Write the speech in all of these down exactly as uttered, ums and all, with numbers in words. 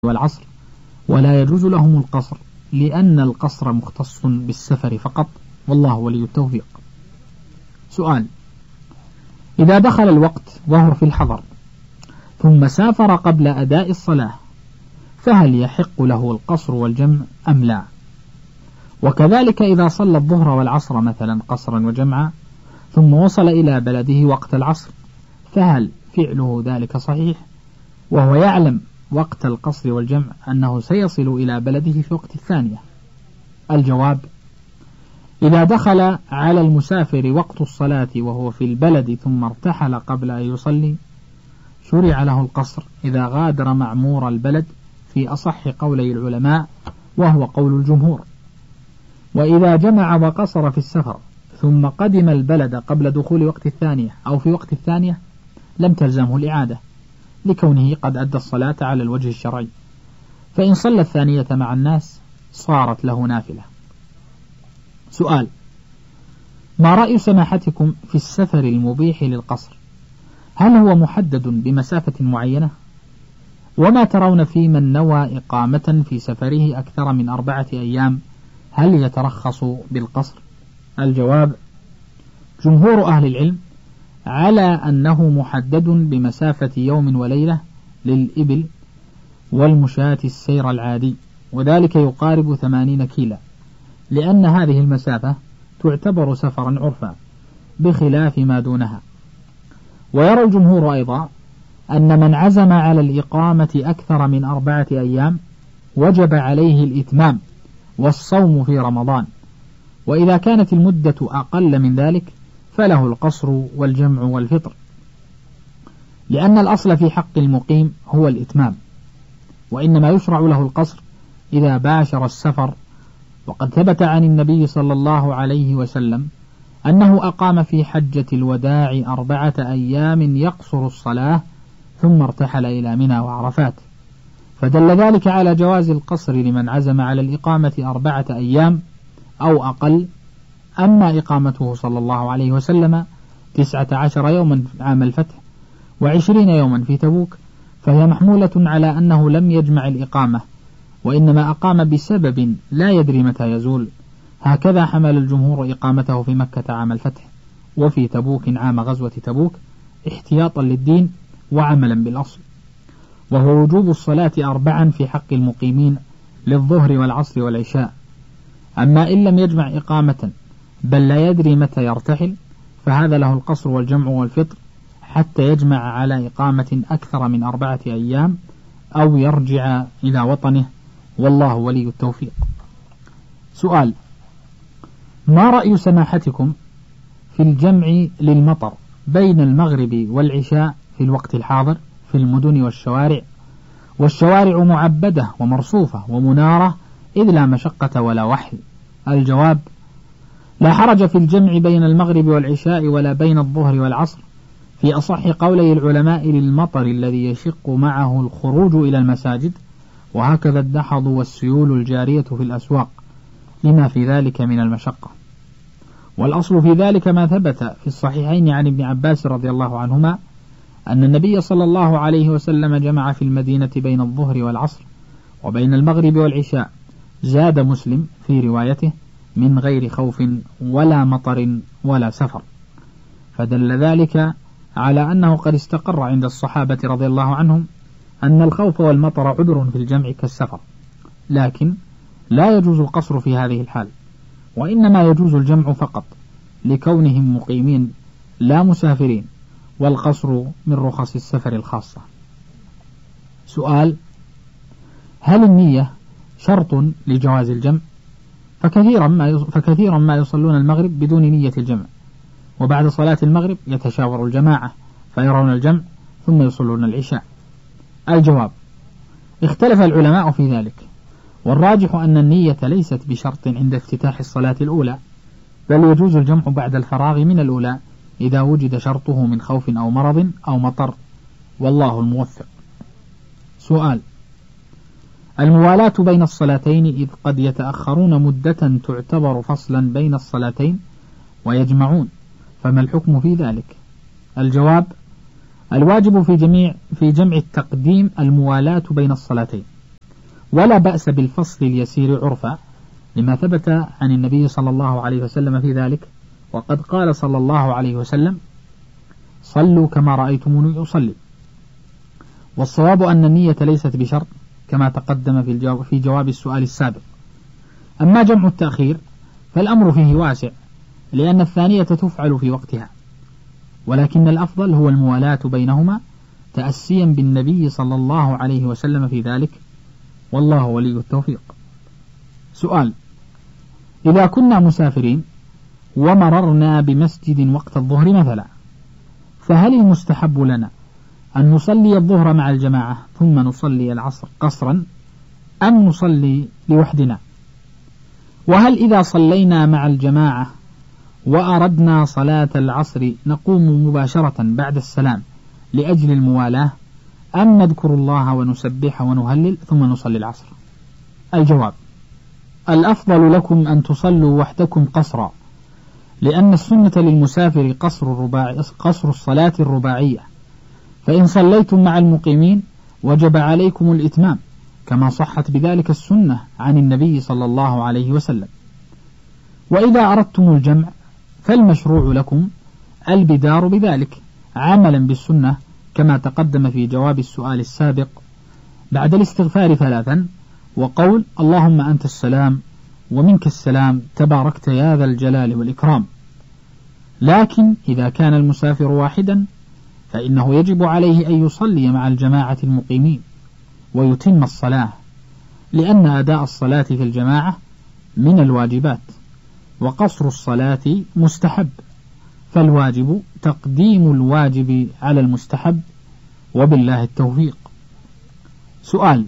والعصر، ولا يجوز لهم القصر لأن القصر مختص بالسفر فقط، والله ولي التوفيق. سؤال: إذا دخل الوقت وهو في الحضر ثم سافر قبل أداء الصلاة فهل يحق له القصر والجمع أم لا؟ وكذلك إذا صلى الظهر والعصر مثلا قصرا وجمعا ثم وصل إلى بلده وقت العصر فهل فعله ذلك صحيح وهو يعلم وقت القصر والجمع أنه سيصل إلى بلده في وقت الثانية؟ الجواب: إذا دخل على المسافر وقت الصلاة وهو في البلد ثم ارتحل قبل أن يصلي شرع له القصر إذا غادر معمور البلد في أصح قولي العلماء وهو قول الجمهور. وإذا جمع وقصر في السفر ثم قدم البلد قبل دخول وقت الثانية أو في وقت الثانية لم تلزمه الإعادة لكونه قد أدى الصلاة على الوجه الشرعي، فإن صلى الثانية مع الناس صارت له نافلة. سؤال: ما رأي سماحتكم في السفر المبيح للقصر؟ هل هو محدد بمسافة معينة؟ وما ترون في من نوى إقامة في سفره أكثر من أربعة أيام هل يترخص بالقصر؟ الجواب: جمهور أهل العلم على أنه محدد بمسافة يوم وليلة للإبل والمشاة السير العادي، وذلك يقارب ثمانين كيلا، لأن هذه المسافة تعتبر سفرا عرفا بخلاف ما دونها. ويرى الجمهور أيضا أن من عزم على الإقامة أكثر من أربعة أيام وجب عليه الإتمام والصوم في رمضان، وإذا كانت المدة أقل من ذلك فله القصر والجمع والفطر، لأن الأصل في حق المقيم هو الإتمام، وإنما يشرع له القصر إذا باشر السفر. وقد ثبت عن النبي صلى الله عليه وسلم أنه أقام في حجة الوداع أربعة أيام يقصر الصلاة ثم ارتحل إلى منى وعرفات، فدل ذلك على جواز القصر لمن عزم على الإقامة أربعة أيام أو أقل. أما إقامته صلى الله عليه وسلم تسعة عشر يوما عام الفتح وعشرين يوما في تبوك فهي محمولة على أنه لم يجمع الإقامة، وإنما أقام بسبب لا يدري متى يزول. هكذا حمل الجمهور إقامته في مكة عام الفتح وفي تبوك عام غزوة تبوك احتياطا للدين وعملا بالأصل، وهو وجوب الصلاة أربعا في حق المقيمين للظهر والعصر والعشاء. أما إن لم يجمع إقامة بل لا يدري متى يرتحل فهذا له القصر والجمع والفطر حتى يجمع على إقامة أكثر من أربعة أيام أو يرجع إلى وطنه، والله ولي التوفيق. سؤال: ما رأي سماحتكم في الجمع للمطر بين المغرب والعشاء في الوقت الحاضر في المدن والشوارع والشوارع معبدة ومرصوفة ومنارة إذ لا مشقة ولا وحل؟ الجواب: لا حرج في الجمع بين المغرب والعشاء ولا بين الظهر والعصر في أصح قولي العلماء للمطر الذي يشق معه الخروج إلى المساجد، وهكذا الدحض والسيول الجارية في الأسواق لما في ذلك من المشقة. والأصل في ذلك ما ثبت في الصحيحين عن ابن عباس رضي الله عنهما أن النبي صلى الله عليه وسلم جمع في المدينة بين الظهر والعصر وبين المغرب والعشاء، زاد مسلم في روايته: من غير خوف ولا مطر ولا سفر، فدل ذلك على أنه قد استقر عند الصحابة رضي الله عنهم أن الخوف والمطر عذر في الجمع كالسفر، لكن لا يجوز القصر في هذه الحال، وإنما يجوز الجمع فقط لكونهم مقيمين لا مسافرين، والقصر من رخص السفر الخاصة. سؤال: هل النية شرط لجواز الجمع؟ فكثيرا ما فكثيرا ما يصلون المغرب بدون نية الجمع، وبعد صلاة المغرب يتشاور الجماعة فيرون الجمع ثم يصلون العشاء. الجواب: اختلف العلماء في ذلك، والراجح أن النية ليست بشرط عند افتتاح الصلاة الأولى، بل يجوز الجمع بعد الفراغ من الأولى إذا وجد شرطه من خوف أو مرض أو مطر، والله الموفق. سؤال: الموالاة بين الصلاتين إذ قد يتأخرون مدة تعتبر فصلا بين الصلاتين ويجمعون، فما الحكم في ذلك؟ الجواب: الواجب في جميع في جمع التقديم الموالاة بين الصلاتين، ولا بأس بالفصل اليسير عرفا، لما ثبت عن النبي صلى الله عليه وسلم في ذلك، وقد قال صلى الله عليه وسلم: صلوا كما رأيتموني أصلي. والصواب أن النية ليست بشرط كما تقدم في, الجواب في جواب السؤال السابق. أما جمع التأخير فالأمر فيه واسع، لأن الثانية تفعل في وقتها، ولكن الأفضل هو الموالاة بينهما تأسيا بالنبي صلى الله عليه وسلم في ذلك، والله ولي التوفيق. سؤال: إذا كنا مسافرين ومررنا بمسجد وقت الظهر مثلا، فهل المستحب لنا أن نصلي الظهر مع الجماعة ثم نصلي العصر قصرا، أم نصلي لوحدنا؟ وهل إذا صلينا مع الجماعة وأردنا صلاة العصر نقوم مباشرة بعد السلام لأجل الموالاة، أم نذكر الله ونسبح ونهلل ثم نصلي العصر؟ الجواب: الأفضل لكم أن تصلوا وحدكم قصرا، لأن السنة للمسافر قصر, الرباعي قصر الصلاة الرباعية، فإن صليتم مع المقيمين وجب عليكم الإتمام، كما صحت بذلك السنة عن النبي صلى الله عليه وسلم. وإذا أردتم الجمع فالمشروع لكم البدار بذلك عملا بالسنة، كما تقدم في جواب السؤال السابق، بعد الاستغفار ثلاثا وقول: اللهم أنت السلام ومنك السلام تباركت يا ذا الجلال والإكرام. لكن إذا كان المسافر واحدا فإنه يجب عليه أن يصلي مع الجماعة المقيمين ويتم الصلاة، لأن أداء الصلاة في الجماعة من الواجبات، وقصر الصلاة مستحب، فالواجب تقديم الواجب على المستحب، وبالله التوفيق. سؤال: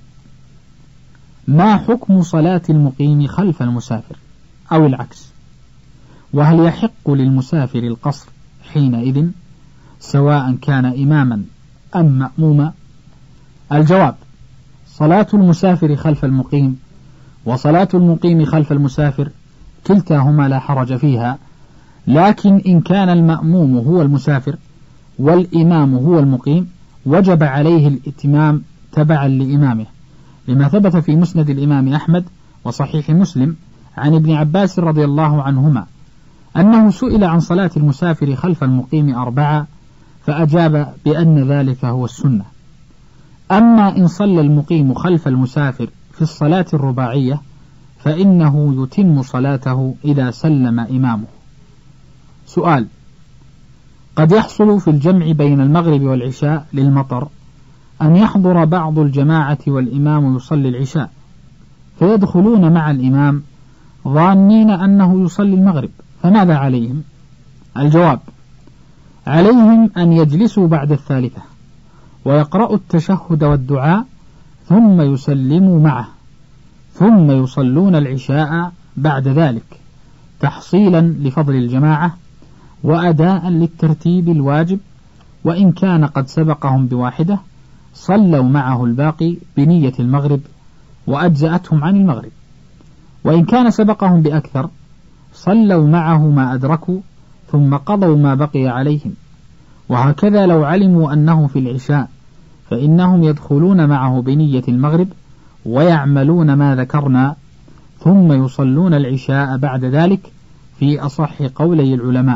ما حكم صلاة المقيم خلف المسافر أو العكس؟ وهل يحق للمسافر القصر حينئذ سواء كان إماما أم مأموما؟ الجواب: صلاة المسافر خلف المقيم وصلاة المقيم خلف المسافر كلتاهما لا حرج فيها، لكن إن كان المأموم هو المسافر والإمام هو المقيم وجب عليه الإتمام تبعا لإمامه، لما ثبت في مسند الإمام أحمد وصحيح مسلم عن ابن عباس رضي الله عنهما أنه سئل عن صلاة المسافر خلف المقيم أربعة، فأجاب بأن ذلك هو السنة. أما إن صلى المقيم خلف المسافر في الصلاة الرباعية فإنه يتم صلاته إذا سلم إمامه. سؤال: قد يحصل في الجمع بين المغرب والعشاء للمطر أن يحضر بعض الجماعة والإمام يصلي العشاء، فيدخلون مع الإمام ظانين أنه يصلي المغرب، فماذا عليهم؟ الجواب: عليهم أن يجلسوا بعد الثالثة ويقرأوا التشهد والدعاء ثم يسلموا معه، ثم يصلون العشاء بعد ذلك تحصيلا لفضل الجماعة وأداء للترتيب الواجب، وإن كان قد سبقهم بواحدة صلوا معه الباقي بنية المغرب وأجزأتهم عن المغرب، وإن كان سبقهم بأكثر صلوا معه ما أدركوا ثم قضوا ما بقي عليهم. وهكذا لو علموا أنه في العشاء فإنهم يدخلون معه بنية المغرب ويعملون ما ذكرنا، ثم يصلون العشاء بعد ذلك في أصح قولي العلماء.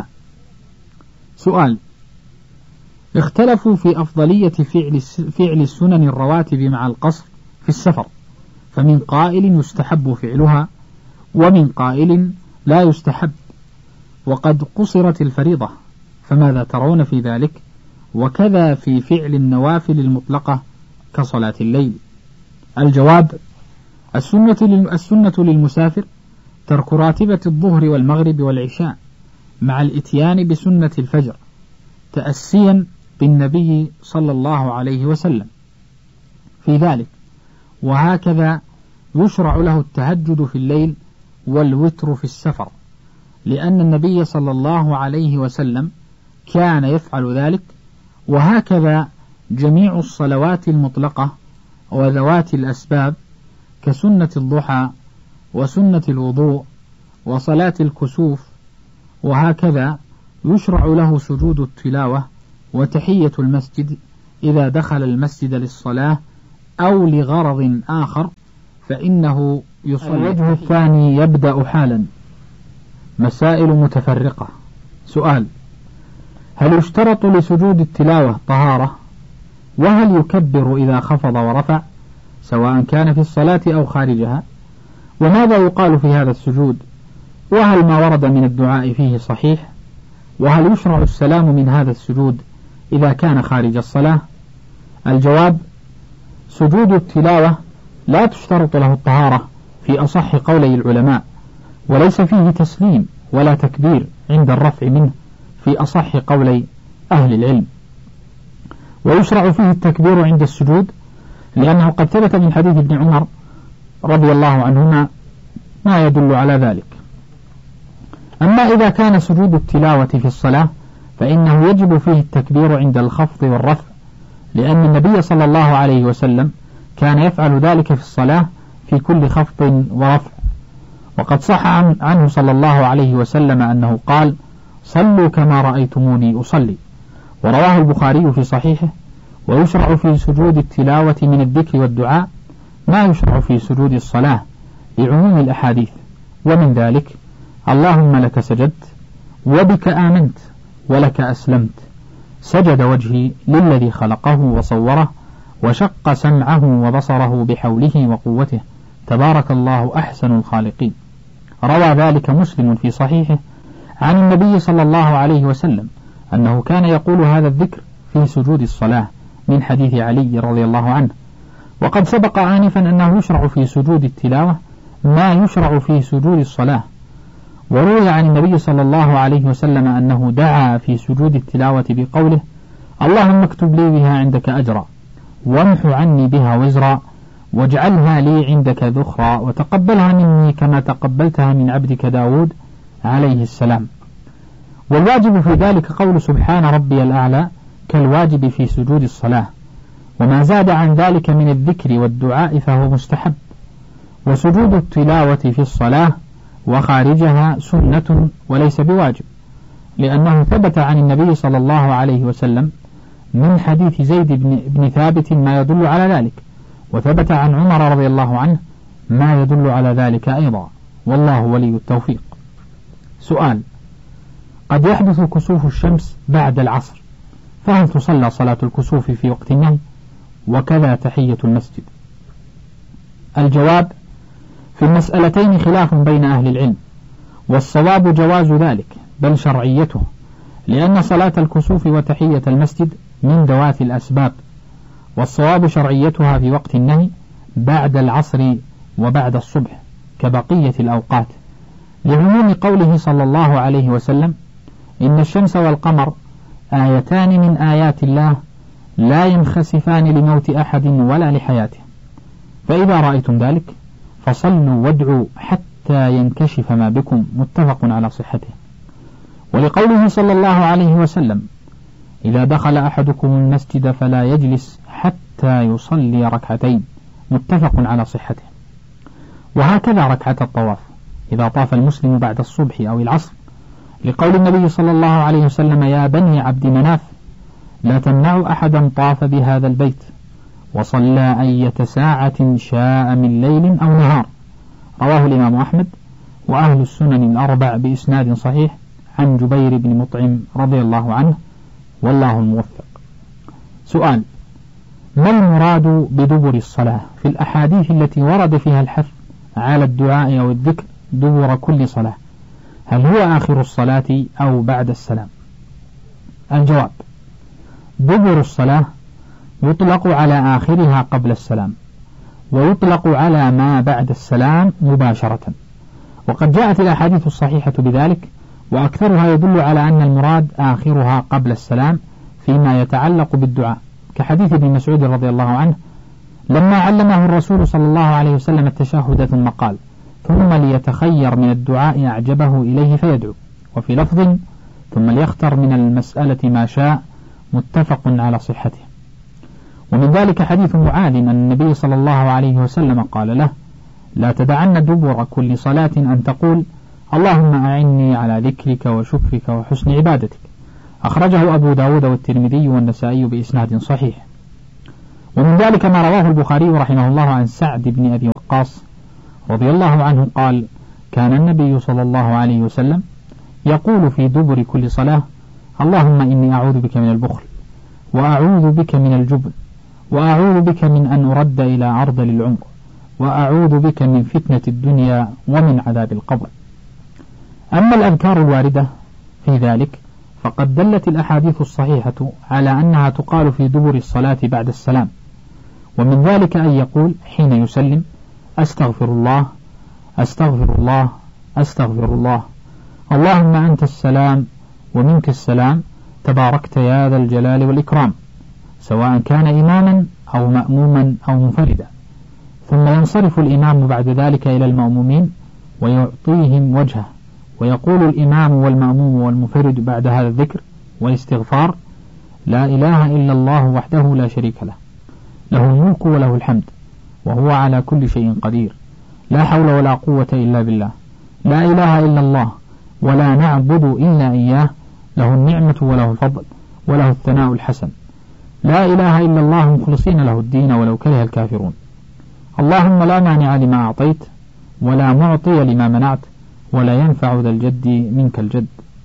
سؤال: اختلفوا في أفضلية فعل فعل السنن الرواتب مع القصر في السفر، فمن قائل يستحب فعلها ومن قائل لا يستحب، وقد قصرت الفريضة، فماذا ترون في ذلك؟ وكذا في فعل النوافل المطلقة كصلاة الليل. الجواب: السنة السنة للمسافر ترك راتبة الظهر والمغرب والعشاء مع الإتيان بسنة الفجر تأسيا بالنبي صلى الله عليه وسلم في ذلك، وهكذا يشرع له التهجد في الليل والوتر في السفر، لأن النبي صلى الله عليه وسلم كان يفعل ذلك، وهكذا جميع الصلوات المطلقة وذوات الأسباب كسنة الضحى وسنة الوضوء وصلاة الكسوف، وهكذا يشرع له سجود التلاوة وتحية المسجد إذا دخل المسجد للصلاة أو لغرض آخر، فإنه يصلي. الوجه الثاني يبدأ حالا. مسائل متفرقة. سؤال: هل يشترط لسجود التلاوة طهارة؟ وهل يكبر إذا خفض ورفع سواء كان في الصلاة أو خارجها؟ وماذا يقال في هذا السجود؟ وهل ما ورد من الدعاء فيه صحيح؟ وهل يشرع السلام من هذا السجود إذا كان خارج الصلاة؟ الجواب: سجود التلاوة لا تشترط له الطهارة في أصح قولي العلماء، وليس فيه تسليم ولا تكبير عند الرفع منه في أصح قولي أهل العلم. ويشرع فيه التكبير عند السجود لأنه قد ثبت من حديث ابن عمر رضي الله عنهما ما يدل على ذلك. أما إذا كان سجود التلاوة في الصلاة فإنه يجب فيه التكبير عند الخفض والرفع، لأن النبي صلى الله عليه وسلم كان يفعل ذلك في الصلاة في كل خفض ورفع. وقد صح عنه صلى الله عليه وسلم أنه قال: صلوا كما رأيتموني أصلي. ورواه البخاري في صحيحه: ويشرع في سجود التلاوة من الذكر والدعاء ما يشرع في سجود الصلاة لعموم الأحاديث، ومن ذلك: اللهم لك سجدت وبك آمنت ولك أسلمت، سجد وجهي للذي خلقه وصوره وشق سمعه وبصره بحوله وقوته، تبارك الله أحسن الخالقين. روى ذلك مسلم في صحيحه عن النبي صلى الله عليه وسلم أنه كان يقول هذا الذكر في سجود الصلاة من حديث علي رضي الله عنه. وقد سبق آنفا أنه يشرع في سجود التلاوة ما يشرع في سجود الصلاة. وروي عن النبي صلى الله عليه وسلم أنه دعا في سجود التلاوة بقوله: اللهم اكتب لي بها عندك أجرا، وامح عني بها وزرا، واجعلها لي عندك ذخرا، وتقبلها مني كما تقبلتها من عبدك داود عليه السلام. والواجب في ذلك قول سبحان ربي الأعلى كالواجب في سجود الصلاة، وما زاد عن ذلك من الذكر والدعاء فهو مستحب. وسجود التلاوة في الصلاة وخارجها سنة وليس بواجب، لأنه ثبت عن النبي صلى الله عليه وسلم من حديث زيد بن, بن ثابت ما يدل على ذلك، وثبت عن عمر رضي الله عنه ما يدل على ذلك أيضا، والله ولي التوفيق. سؤال: قد يحدث كسوف الشمس بعد العصر، فهل تصلى صلاة الكسوف في وقت النهي؟ وكذا تحية المسجد. الجواب: في المسألتين خلاف بين أهل العلم، والصواب جواز ذلك بل شرعيته، لأن صلاة الكسوف وتحية المسجد من ذوات الأسباب، والصواب شرعيتها في وقت النهي بعد العصر وبعد الصبح كبقية الأوقات، لعموم قوله صلى الله عليه وسلم: إن الشمس والقمر آيتان من آيات الله لا ينخسفان لموت أحد ولا لحياته، فإذا رأيتم ذلك فصلوا وادعوا حتى ينكشف ما بكم، متفق على صحته. ولقوله صلى الله عليه وسلم: إذا دخل أحدكم المسجد فلا يجلس حتى يصلي ركعتين، متفق على صحته. وهكذا ركعة الطواف إذا طاف المسلم بعد الصبح أو العصر، لقول النبي صلى الله عليه وسلم: يا بني عبد مناف لا تمنعوا أحدا طاف بهذا البيت وصلى أية ساعة شاء من ليل أو نهار. رواه الإمام أحمد وأهل السنن الأربع بإسناد صحيح عن جبير بن مطعم رضي الله عنه، والله الموفق. سؤال: ما المراد بدبر الصلاة في الأحاديث التي ورد فيها الحث على الدعاء أو الذكر دبر كل صلاة؟ هل هو آخر الصلاة أو بعد السلام؟ الجواب: دبر الصلاة يطلق على آخرها قبل السلام، ويطلق على ما بعد السلام مباشرة، وقد جاءت الأحاديث الصحيحة بذلك، وأكثرها يدل على أن المراد آخرها قبل السلام فيما يتعلق بالدعاء، كحديث ابن مسعود رضي الله عنه لما علمه الرسول صلى الله عليه وسلم التشهد ثم قال: ثم ليتخير من الدعاء أعجبه إليه فيدعو، وفي لفظ: ثم ليختر من المسألة ما شاء، متفق على صحته. ومن ذلك حديث معاذ أن النبي صلى الله عليه وسلم قال له: لا تدعن دبر كل صلاة أن تقول: اللهم أعني على ذكرك وشكرك وحسن عبادتك. أخرجه أبو داود والترمذي والنسائي بإسناد صحيح. ومن ذلك ما رواه البخاري رحمه الله عن سعد بن أبي وقاص وقاص رضي الله عنه قال: كان النبي صلى الله عليه وسلم يقول في دبر كل صلاة: اللهم إني أعوذ بك من البخل، وأعوذ بك من الجبن، وأعوذ بك من أن أرد إلى أرذل العمر، وأعوذ بك من فتنة الدنيا ومن عذاب القبر. أما الأذكار الواردة في ذلك فقد دلت الأحاديث الصحيحة على أنها تقال في دبر الصلاة بعد السلام، ومن ذلك أن يقول حين يسلم: أستغفر الله أستغفر الله أستغفر الله، اللهم أنت السلام ومنك السلام، تباركت يا ذا الجلال والإكرام، سواء كان إماما أو مأموما أو منفردا. ثم ينصرف الإمام بعد ذلك إلى المأمومين ويعطيهم وجهه، ويقول الإمام والمأموم والمنفرد بعد هذا الذكر والاستغفار: لا إله إلا الله وحده لا شريك له، له الملك وله الحمد وهو على كل شيء قدير، لا حول ولا قوة إلا بالله، لا إله إلا الله ولا نعبد إلا إياه، له النعمة وله الفضل وله الثناء الحسن، لا إله إلا الله مخلصين له الدين ولو كره الكافرون، اللهم لا مانع لما أعطيت ولا معطي لما منعت ولا ينفع ذا الجد منك الجد.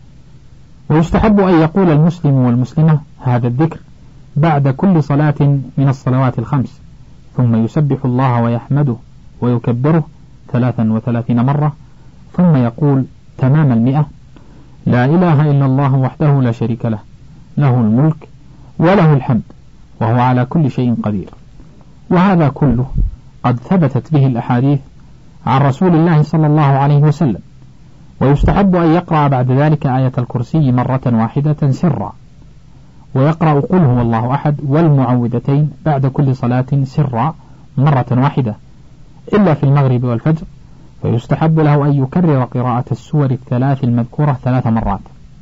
ويستحب أن يقول المسلم والمسلمة هذا الذكر بعد كل صلاة من الصلوات الخمس، ثم يسبح الله ويحمده ويكبره ثلاثا وثلاثين مرة، ثم يقول تمام المئة: لا إله إلا الله وحده لا شريك له، له الملك وله الحمد وهو على كل شيء قدير. وهذا كله قد ثبتت به الأحاديث عن رسول الله صلى الله عليه وسلم. ويستحب أن يقرأ بعد ذلك آية الكرسي مرة واحدة سرا، ويقرأ قل هو الله أحد والمعوذتين بعد كل صلاة سرا مرة واحدة، إلا في المغرب والفجر، فيستحب له أن يكرر قراءة السور الثلاث المذكورة ثلاث مرات.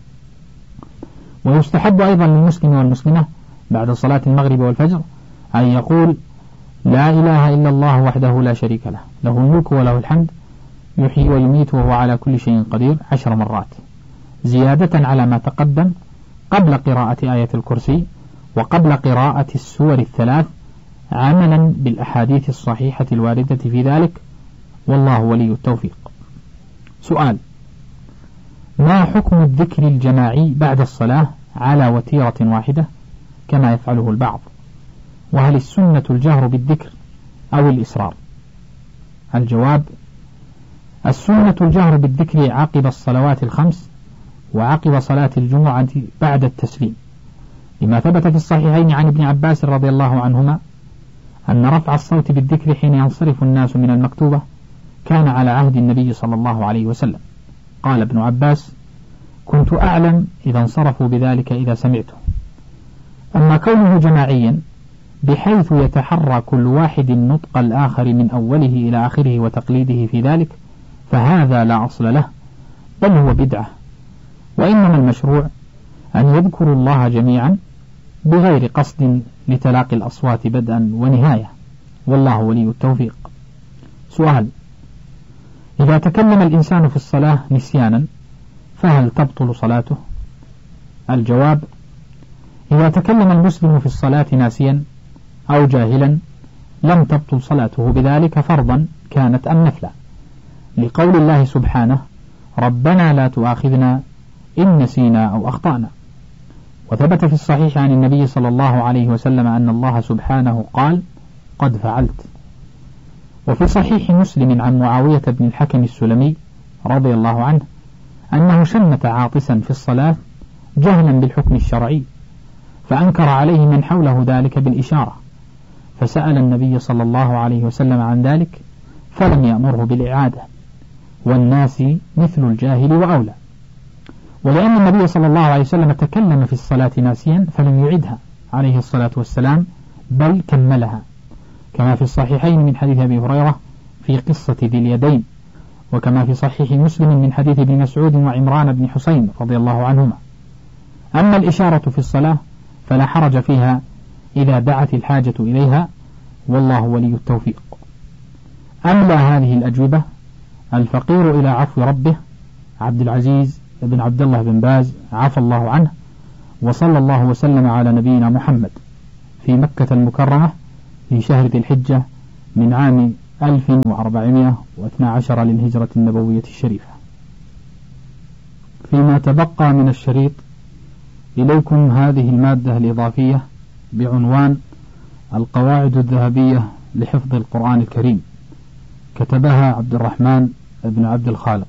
ويستحب أيضا للمسلم والمسلمة بعد صلاة المغرب والفجر أن يقول لا إله إلا الله وحده لا شريك له، له الملك وله الحمد، يحيي ويميت وهو على كل شيء قدير عشر مرات، زيادة على ما تقدم قبل قراءة آية الكرسي وقبل قراءة السور الثلاث، عملا بالأحاديث الصحيحة الواردة في ذلك، والله ولي التوفيق. سؤال: ما حكم الذكر الجماعي بعد الصلاة على وتيرة واحدة كما يفعله البعض؟ وهل السنة الجهر بالذكر أو الإسرار؟ الجواب: السنة الجهر بالذكر عقب الصلوات الخمس وعقب صلاة الجمعة بعد التسليم، لما ثبت في الصحيحين عن ابن عباس رضي الله عنهما أن رفع الصوت بالذكر حين ينصرف الناس من المكتوبة كان على عهد النبي صلى الله عليه وسلم. قال ابن عباس: كنت أعلم إذا انصرفوا بذلك إذا سمعته. أما كونه جماعيا بحيث يتحرى كل واحد نطق الآخر من أوله إلى آخره وتقليده في ذلك، فهذا لا أصل له، بل هو بدعة، وإنما المشروع أن يذكروا الله جميعا بغير قصد لتلاقي الأصوات بدءا ونهاية، والله ولي التوفيق. سؤال: إذا تكلم الإنسان في الصلاة نسيانا فهل تبطل صلاته؟ الجواب: إذا تكلم المسلم في الصلاة ناسيا أو جاهلا لم تبطل صلاته بذلك فرضا كانت أم نفلا، لقول الله سبحانه: ربنا لا تؤاخذنا إن نسينا أو أخطأنا. وثبت في الصحيح عن النبي صلى الله عليه وسلم أن الله سبحانه قال: قد فعلت. وفي صحيح مسلم عن معاوية بن الحكم السلمي رضي الله عنه أنه شمت عاطسا في الصلاة جهلا بالحكم الشرعي، فأنكر عليه من حوله ذلك بالإشارة، فسأل النبي صلى الله عليه وسلم عن ذلك فلم يأمره بالإعادة، والناس مثل الجاهل وأولى. ولأن النبي صلى الله عليه وسلم تكلم في الصلاة ناسيا فلم يعدها عليه الصلاة والسلام، بل كملها، كما في الصحيحين من حديث أبي هريرة في قصة ذي اليدين، وكما في صحيح مسلم من حديث ابن مسعود وعمران بن حسين رضي الله عنهما. أما الإشارة في الصلاة فلا حرج فيها إذا دعت الحاجة إليها، والله ولي التوفيق. أملى هذه الأجوبة الفقير إلى عفو ربه عبد العزيز بن عبد الله بن باز عفى الله عنه، وصلى الله وسلم على نبينا محمد في مكة المكرمة في شهر ذي الحجة من عام ألف وأربعمائة واثني عشر للهجرة النبوية الشريفة. فيما تبقى من الشريط إليكم هذه المادة الإضافية بعنوان القواعد الذهبية لحفظ القرآن الكريم، كتبها عبد الرحمن بن عبد الخالق.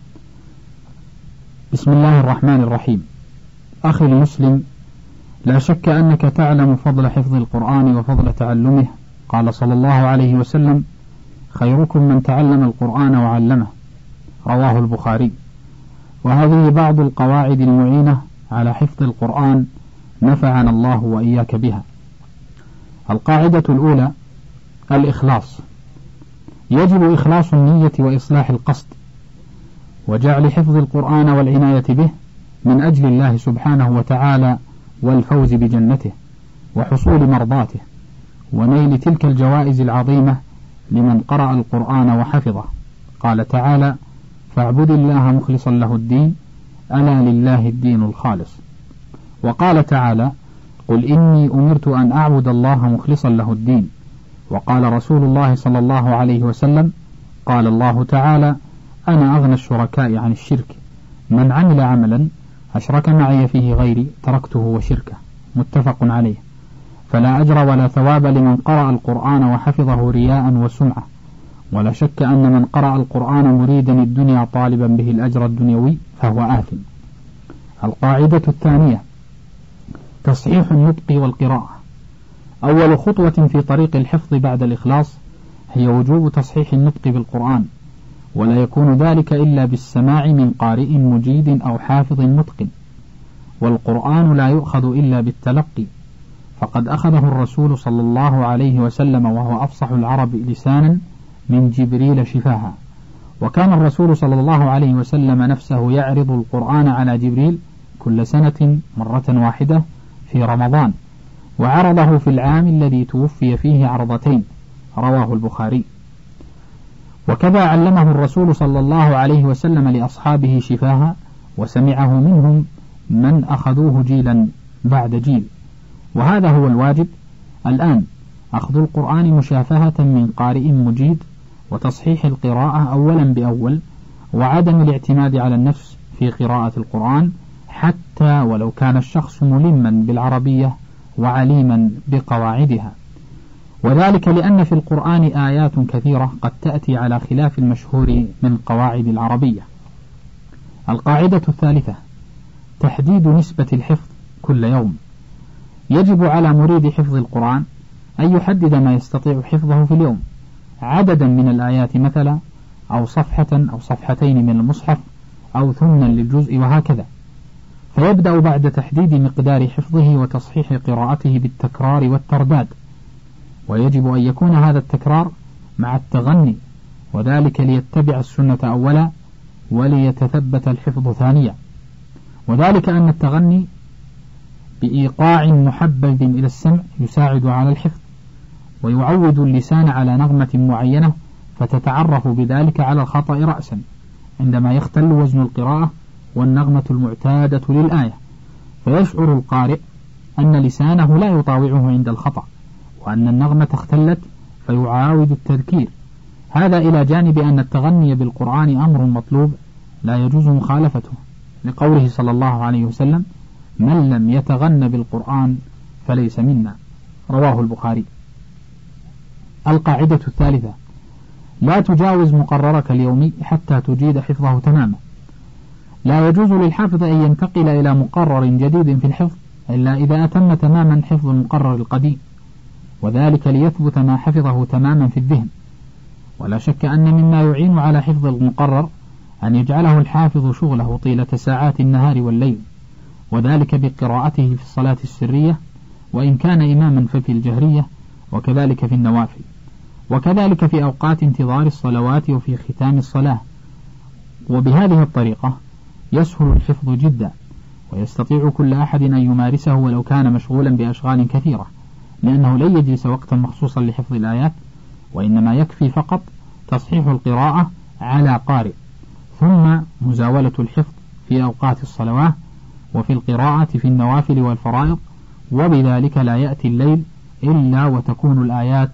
بسم الله الرحمن الرحيم. أخي المسلم، لا شك أنك تعلم فضل حفظ القرآن وفضل تعلمه. قال صلى الله عليه وسلم: خيركم من تعلم القرآن وعلمه، رواه البخاري. وهذه بعض القواعد المعينة على حفظ القرآن، نفعنا الله وإياك بها. القاعدة الأولى: الإخلاص. يجب إخلاص النية وإصلاح القصد، وجعل حفظ القرآن والعناية به من أجل الله سبحانه وتعالى، والفوز بجنته وحصول مرضاته ونيل تلك الجوائز العظيمة لمن قرأ القرآن وحفظه. قال تعالى: فاعبد الله مخلصا له الدين، ألا لله الدين الخالص. وقال تعالى: قل إني أمرت أن أعبد الله مخلصا له الدين. وقال رسول الله صلى الله عليه وسلم: قال الله تعالى: أنا أغنى الشركاء عن الشرك، من عمل عملا أشرك معي فيه غيري تركته وشركه. متفق عليه. فلا أجر ولا ثواب لمن قرأ القرآن وحفظه رياء وسمعة، ولا شك أن من قرأ القرآن مريدا الدنيا طالبا به الأجر الدنيوي فهو آثم. القاعدة الثانية: تصحيح النطق والقراءة. أول خطوة في طريق الحفظ بعد الإخلاص هي وجوب تصحيح النطق بالقرآن، ولا يكون ذلك إلا بالسماع من قارئ مجيد أو حافظ متقن. والقرآن لا يؤخذ إلا بالتلقي، فقد أخذه الرسول صلى الله عليه وسلم وهو أفصح العرب لسانا من جبريل شفاها. وكان الرسول صلى الله عليه وسلم نفسه يعرض القرآن على جبريل كل سنة مرة واحدة في رمضان، وعرضه في العام الذي توفي فيه عرضتين، رواه البخاري. وكذا علمه الرسول صلى الله عليه وسلم لأصحابه شفاها، وسمعه منهم من أخذوه جيلا بعد جيل. وهذا هو الواجب الآن: أخذ القرآن مشافهة من قارئ مجيد، وتصحيح القراءة أولا بأول، وعدم الاعتماد على النفس في قراءة القرآن، حتى ولو كان الشخص ملما بالعربية وعليما بقواعدها. وذلك لأن في القرآن آيات كثيرة قد تأتي على خلاف المشهور من قواعد العربية. القاعدة الثالثة: تحديد نسبة الحفظ كل يوم. يجب على مريد حفظ القرآن أن يحدد ما يستطيع حفظه في اليوم، عددا من الآيات مثلا، أو صفحة أو صفحتين من المصحف، أو ثمنا للجزء، وهكذا. فيبدأ بعد تحديد مقدار حفظه وتصحيح قراءته بالتكرار والترداد، ويجب أن يكون هذا التكرار مع التغني، وذلك ليتبع السنة أولا وليتثبت الحفظ ثانيا. وذلك أن التغني بإيقاع محبب إلى السمع يساعد على الحفظ، ويعود اللسان على نغمة معينة، فتتعرف بذلك على الخطأ رأسا عندما يختل وزن القراءة والنغمة المعتادة للآية، فيشعر القارئ أن لسانه لا يطاوعه عند الخطأ، وأن النغمة اختلت، فيعاود التذكير. هذا إلى جانب أن التغني بالقرآن أمر مطلوب لا يجوز مخالفته، لقوله صلى الله عليه وسلم: من لم يتغن بالقرآن فليس منا، رواه البخاري. القاعدة الثالثة: لا تجاوز مقررك اليومي حتى تجيد حفظه تماما. لا يجوز للحافظ أن ينتقل إلى مقرر جديد في الحفظ إلا إذا أتم تماما حفظ المقرر القديم، وذلك ليثبت ما حفظه تماما في الذهن. ولا شك أن مما يعين على حفظ المقرر أن يجعله الحافظ شغله طيلة ساعات النهار والليل، وذلك بقراءته في الصلاة السرية، وإن كان إماما ففي الجهرية، وكذلك في النوافل، وكذلك في أوقات انتظار الصلوات وفي ختام الصلاة. وبهذه الطريقة يسهل الحفظ جدا، ويستطيع كل أحد أن يمارسه ولو كان مشغولا بأشغال كثيرة، لأنه لن يجلس وقتا مخصوصا لحفظ الآيات، وإنما يكفي فقط تصحيح القراءة على قارئ، ثم مزاولة الحفظ في أوقات الصلوات وفي القراءة في النوافل والفرائض، وبذلك لا يأتي الليل إلا وتكون الآيات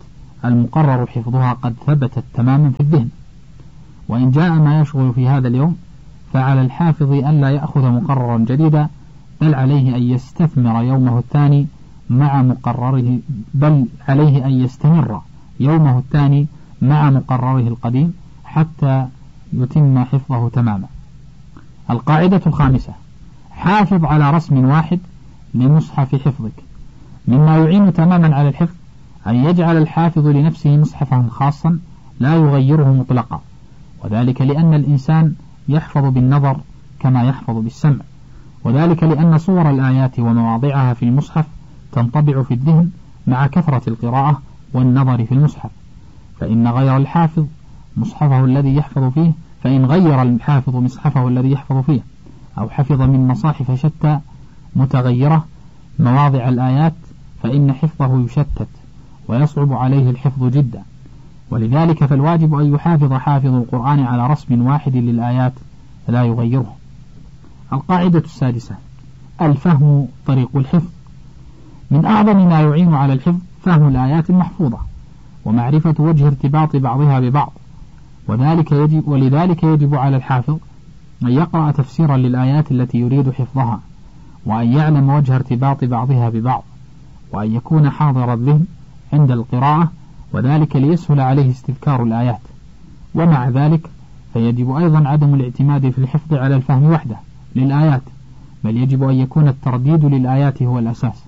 المقرر حفظها قد ثبتت تماما في الذهن. وإن جاء ما يشغل في هذا اليوم فعلى الحافظ أن لا يأخذ مقررا جديدا، بل عليه أن يستثمر يومه الثاني مع مقرره بل عليه أن يستمر يومه الثاني مع مقرره القديم حتى يتم حفظه تماما. القاعدة الخامسة: حافظ على رسم واحد لمصحف حفظك. مما يعين تماما على الحفظ أن يجعل الحافظ لنفسه مصحفا خاصا لا يغيره مطلقا، وذلك لأن الإنسان يحفظ بالنظر كما يحفظ بالسمع، وذلك لأن صور الآيات ومواضعها في المصحف تنطبع في الذهن مع كثرة القراءة والنظر في المصحف. فإن غير الحافظ مصحفه الذي يحفظ فيه فإن غير الحافظ مصحفه الذي يحفظ فيه أو حفظ من مصاحف شتى متغيرة مواضع الآيات فإن حفظه يشتت ويصعب عليه الحفظ جدا. ولذلك فالواجب أن يحافظ حافظ القرآن على رسم واحد للآيات لا يغيره. القاعدة السادسة: الفهم طريق الحفظ. من أعظم ما يعين على الحفظ فهم الآيات المحفوظة ومعرفة وجه ارتباط بعضها ببعض، وذلك يجب ولذلك يجب على الحافظ أن يقرأ تفسيرا للآيات التي يريد حفظها، وأن يعلم وجه ارتباط بعضها ببعض، وأن يكون حاضر الذهن عند القراءة، وذلك ليسهل عليه استذكار الآيات. ومع ذلك فيجب أيضا عدم الاعتماد في الحفظ على الفهم وحده للآيات، بل يجب أن يكون الترديد للآيات هو الأساس،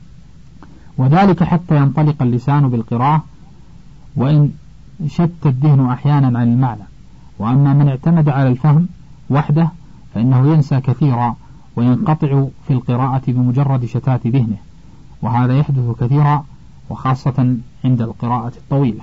وذلك حتى ينطلق اللسان بالقراءة وإن شت الذهن أحيانا عن المعنى. وأما من اعتمد على الفهم وحده فإنه ينسى كثيرا وينقطع في القراءة بمجرد شتات ذهنه، وهذا يحدث كثيرا وخاصة عند القراءة الطويلة.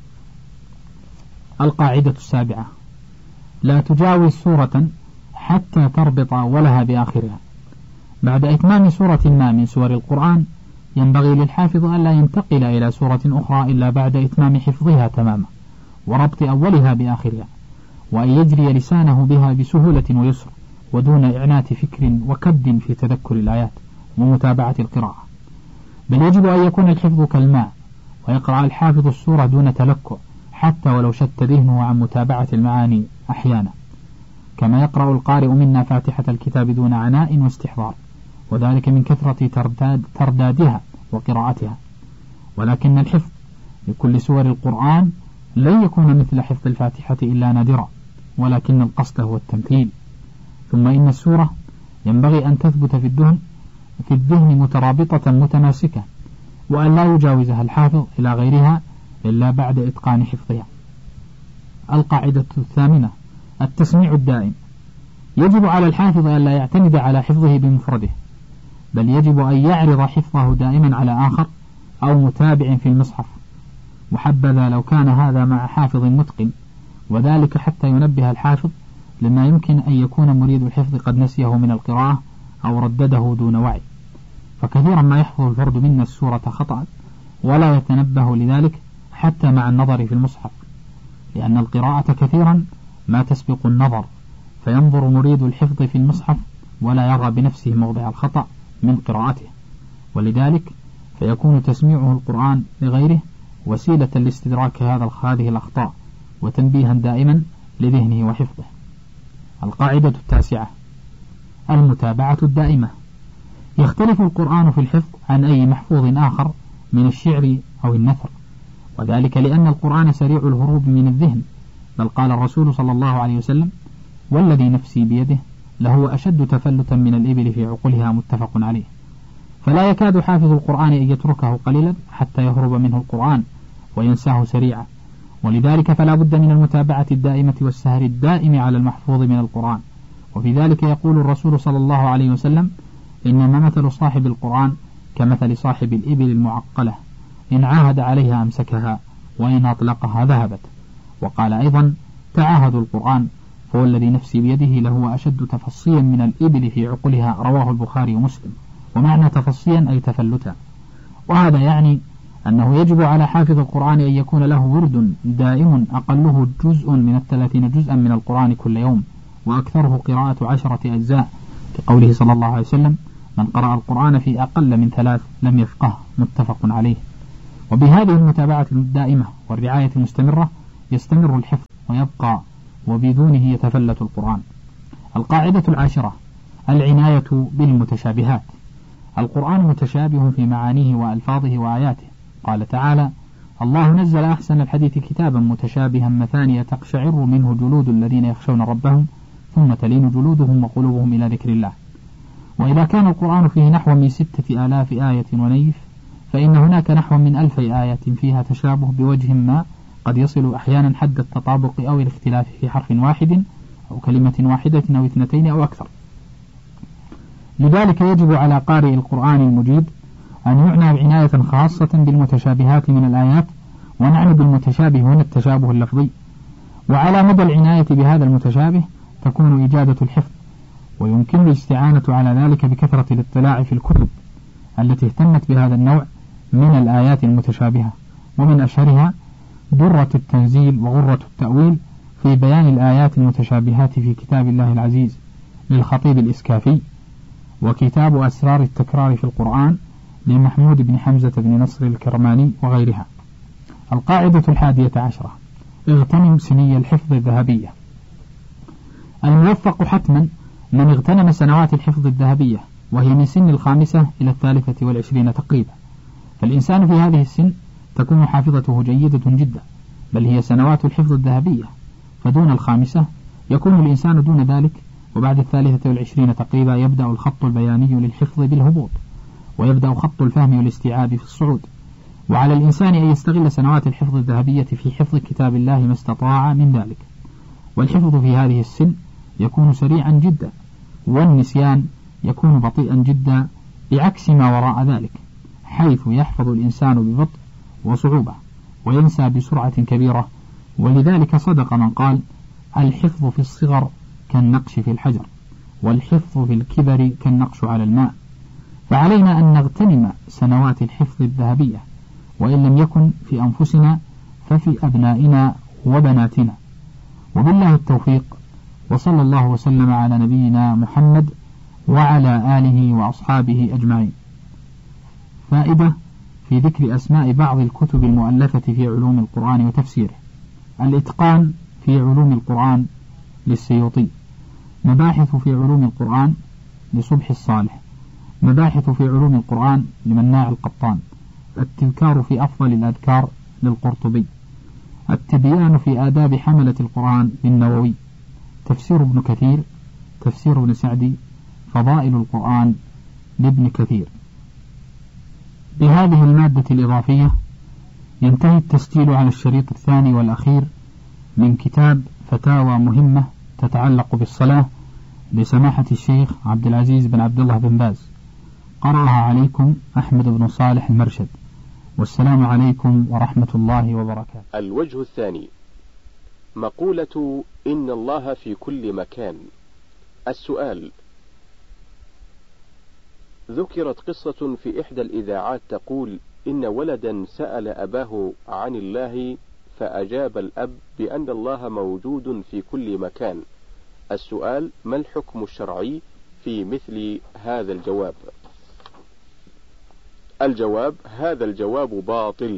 القاعدة السابعة: لا تجاوز سورة حتى تربط أولها بآخرها. بعد إتمام سورة ما من سور القرآن ينبغي للحافظ ألا ينتقل إلى سورة أخرى إلا بعد إتمام حفظها تماما وربط أولها بآخرها، وأن يجري لسانه بها بسهولة ويسر ودون إعنات فكر وكد في تذكر الآيات ومتابعة القراءة، بل يجب أن يكون الحفظ كالماء، ويقرأ الحافظ السورة دون تلكؤ حتى ولو شت ذهنه عن متابعة المعاني أحيانا، كما يقرأ القارئ منا فاتحة الكتاب دون عناء واستحضار، وذلك من كثرة ترداد تردادها وقراءتها. ولكن الحفظ لكل سور القرآن لن يكون مثل حفظ الفاتحة إلا نادرا، ولكن القصد هو التمثيل. ثم إن السورة ينبغي أن تثبت في الذهن في الذهن مترابطة متماسكة، وأن لا يجاوزها الحافظ إلى غيرها إلا بعد إتقان حفظها. القاعدة الثامنة: التسميع الدائم. يجب على الحافظ أن لا يعتمد على حفظه بمفرده، بل يجب أن يعرض حفظه دائما على آخر أو متابع في المصحف، وحبذا لو كان هذا مع حافظ متقن، وذلك حتى ينبه الحافظ لما يمكن أن يكون مريد الحفظ قد نسيه من القراءة أو ردده دون وعي. فكثيرا ما يحفظ الفرد منا السورة خطأ ولا يتنبه لذلك حتى مع النظر في المصحف، لأن القراءة كثيرا ما تسبق النظر، فينظر مريد الحفظ في المصحف ولا يرى بنفسه موضع الخطأ من قراءته، ولذلك فيكون تسميعه القرآن لغيره وسيلة لاستدراك هذا هذه الأخطاء وتنبيها دائما لذهنه وحفظه. القاعدة التاسعة: المتابعة الدائمة. يختلف القرآن في الحفظ عن أي محفوظ آخر من الشعر أو النثر، وذلك لأن القرآن سريع الهروب من الذهن، بل قال الرسول صلى الله عليه وسلم: والذي نفسي بيده لهو أشد تفلتا من الإبل في عقلها، متفق عليه. فلا يكاد حافظ القرآن أن يتركه قليلا حتى يهرب منه القرآن وينساه سريعا، ولذلك فلا بد من المتابعة الدائمة والسهر الدائم على المحفوظ من القرآن. وفي ذلك يقول الرسول صلى الله عليه وسلم: إنما مثل صاحب القرآن كمثل صاحب الإبل المعقلة، إن عاهد عليها أمسكها وإن أطلقها ذهبت. وقال أيضا: تعاهدوا القرآن فهو الذي نفسي بيده لهو أشد تفصيا من الإبل في عقلها، رواه البخاري ومسلم. ومعنى تفصيا أي تفلتا، وهذا يعني أنه يجب على حافظ القرآن أن يكون له ورد دائم أقله جزء من الثلاثين جزءا من القرآن كل يوم، وأكثره قراءة عشرة أجزاء، كقوله صلى الله عليه وسلم: من قرأ القرآن في أقل من ثلاث لم يفقه، متفق عليه. وبهذه المتابعة الدائمة والرعاية المستمرة يستمر الحفظ ويبقى، وبدونه يتفلت القرآن. القاعدة العاشرة: العناية بالمتشابهات. القرآن متشابه في معانيه وألفاظه وآياته. قال تعالى: الله نزل أحسن الحديث كتابا متشابها مثانية تقشعر منه جلود الذين يخشون ربهم ثم تلين جلودهم وقلوبهم إلى ذكر الله. وإذا كان القرآن فيه نحو من ستة آلاف آية ونيف، فإن هناك نحو من ألف آية فيها تشابه بوجه ما، قد يصل أحيانا حد التطابق أو الاختلاف في حرف واحد أو كلمة واحدة أو اثنتين أو أكثر. لذلك يجب على قارئ القرآن المجيد أن يعنى بعناية خاصة بالمتشابهات من الآيات، ونعني بالمتشابه هنا التشابه اللفظي. وعلى مدى العناية بهذا المتشابه تكون إجادة الحفظ، ويمكن الاستعانة على ذلك بكثرة الاطلاع في الكتب التي اهتمت بهذا النوع من الآيات المتشابهة، ومن أشهرها درة التنزيل وغرة التأويل في بيان الآيات المتشابهات في كتاب الله العزيز للخطيب الإسكافي، وكتاب أسرار التكرار في القرآن لمحمود بن حمزة بن نصر الكرماني وغيرها. القاعدة الحادية عشرة: اغتنم سني الحفظ الذهبية. الموفق حتما من اغتنم سنوات الحفظ الذهبية، وهي من سن الخامسة إلى الثالثة والعشرين تقريبا. فالإنسان في هذه السن تكون حافظته جيدة جدا، بل هي سنوات الحفظ الذهبية. فدون الخامسة يكون الإنسان دون ذلك، وبعد الثالثة والعشرين تقريبا يبدأ الخط البياني للحفظ بالهبوط، ويبدأ خط الفهم والاستيعاب في الصعود. وعلى الإنسان أن يستغل سنوات الحفظ الذهبية في حفظ كتاب الله ما استطاع من ذلك. والحفظ في هذه السن يكون سريعا جدا، والنسيان يكون بطيئا جدا، بعكس ما وراء ذلك، حيث يحفظ الإنسان ببطء وصعوبة وينسى بسرعة كبيرة. ولذلك صدق من قال: الحفظ في الصغر كالنقش في الحجر، والحفظ في الكبر كالنقش على الماء. فعلينا أن نغتنم سنوات الحفظ الذهبية، وإن لم يكن في أنفسنا ففي أبنائنا وبناتنا. وبالله التوفيق، وصلى الله وسلم على نبينا محمد وعلى آله وأصحابه أجمعين. فائدة في ذكر أسماء بعض الكتب المؤلفة في علوم القرآن وتفسيره: الإتقان في علوم القرآن للسيوطي، مباحث في علوم القرآن لصبح الصالح، مباحث في علوم القرآن لمناع القطان، التذكار في أفضل الأذكار للقرطبي، التبيان في آداب حملة القرآن للنووي، تفسير ابن كثير، تفسير ابن سعدي، فضائل القرآن لابن كثير. بهذه المادة الإضافية ينتهي التسجيل على الشريط الثاني والأخير من كتاب فتاوى مهمة تتعلق بالصلاة لسماحة الشيخ عبد العزيز بن عبد الله بن باز. قرأها عليكم أحمد بن صالح المرشد، والسلام عليكم ورحمة الله وبركاته. الوجه الثاني: مقولة إن الله في كل مكان. السؤال: ذكرت قصة في إحدى الإذاعات تقول إن ولدا سأل أباه عن الله، فأجاب الأب بأن الله موجود في كل مكان. السؤال: ما الحكم الشرعي في مثل هذا الجواب؟ الجواب: هذا الجواب باطل،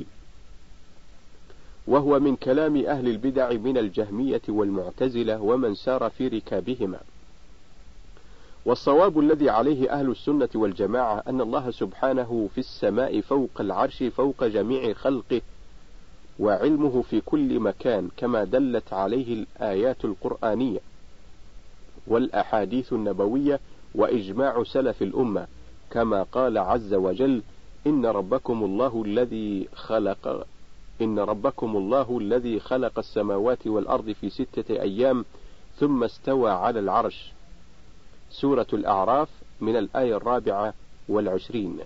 وهو من كلام أهل البدع من الجهمية والمعتزلة ومن سار في ركابهما. والصواب الذي عليه أهل السنة والجماعة أن الله سبحانه في السماء فوق العرش فوق جميع خلقه، وعلمه في كل مكان، كما دلت عليه الآيات القرآنية والأحاديث النبوية وإجماع سلف الأمة، كما قال عز وجل: إن ربكم الله الذي خلق إن ربكم الله الذي خلق السماوات والأرض في ستة أيام ثم استوى على العرش. سورة الأعراف من الآية الرابعة والعشرين.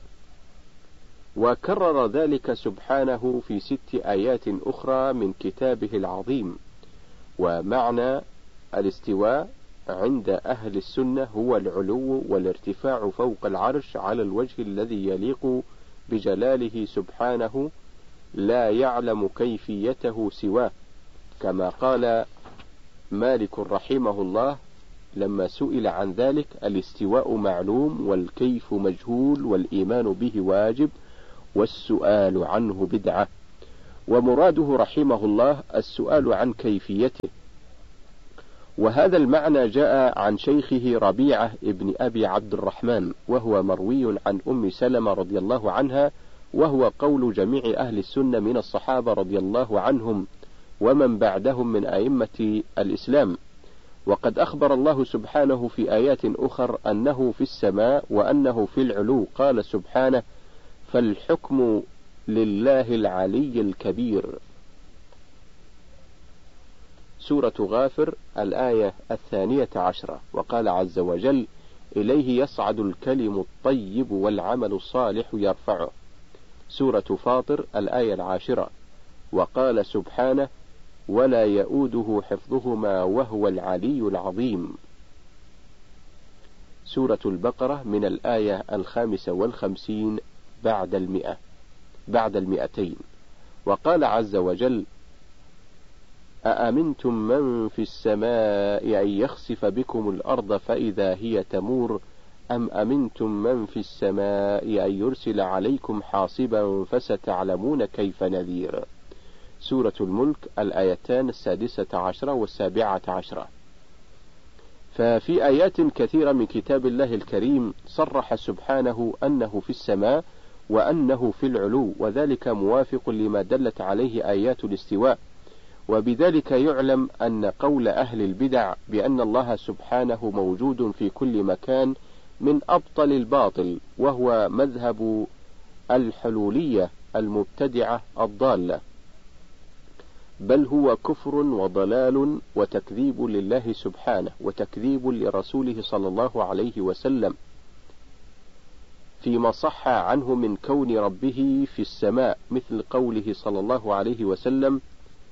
وكرر ذلك سبحانه في ست آيات أخرى من كتابه العظيم. ومعنى الاستواء عند أهل السنة هو العلو والارتفاع فوق العرش على الوجه الذي يليق بجلاله سبحانه، لا يعلم كيفيته سواه، كما قال مالك رحمه الله لما سئل عن ذلك: الاستواء معلوم والكيف مجهول والإيمان به واجب والسؤال عنه بدعة، ومراده رحمه الله السؤال عن كيفيته. وهذا المعنى جاء عن شيخه ربيعة ابن أبي عبد الرحمن، وهو مروي عن أم سلمة رضي الله عنها، وهو قول جميع أهل السنة من الصحابة رضي الله عنهم ومن بعدهم من أئمة الإسلام. وقد أخبر الله سبحانه في آيات أخر أنه في السماء وأنه في العلو، قال سبحانه: فالحكم لله العلي الكبير. سورة غافر الآية الثانية عشرة. وقال عز وجل: إليه يصعد الكلم الطيب والعمل الصالح يرفعه. سورة فاطر الآية العاشرة. وقال سبحانه: ولا يؤوده حفظهما وهو العلي العظيم. سورة البقرة من الآية الخامسة والخمسين بعد المئة بعد المئتين. وقال عز وجل: أأمنتم من في السماء أن يخسف بكم الأرض فإذا هي تمور أم أمنتم من في السماء أن يرسل عليكم حاصبا فستعلمون كيف نذير. سورة الملك الآيتان السادسة عشرة والسابعة عشرة. ففي آيات كثيرة من كتاب الله الكريم صرح سبحانه أنه في السماء وأنه في العلو، وذلك موافق لما دلت عليه آيات الاستواء. وبذلك يعلم أن قول أهل البدع بأن الله سبحانه موجود في كل مكان من أبطل الباطل، وهو مذهب الحلولية المبتدعة الضالة، بل هو كفر وضلال وتكذيب لله سبحانه وتكذيب لرسوله صلى الله عليه وسلم فيما صح عنه من كون ربه في السماء، مثل قوله صلى الله عليه وسلم: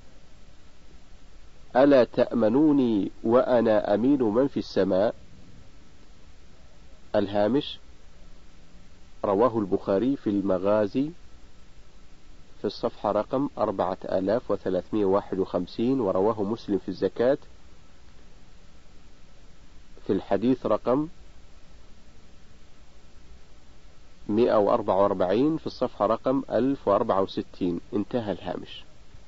ألا تأمنوني وأنا أمين من في السماء. الهامش: رواه البخاري في المغازي في الصفحة رقم أربعة آلاف وثلاثمائة وواحد وخمسين، ورواه مسلم في الزكاة في الحديث رقم مئة وأربعة وأربعين في الصفحة رقم ألف وأربعة وستين. انتهى الهامش.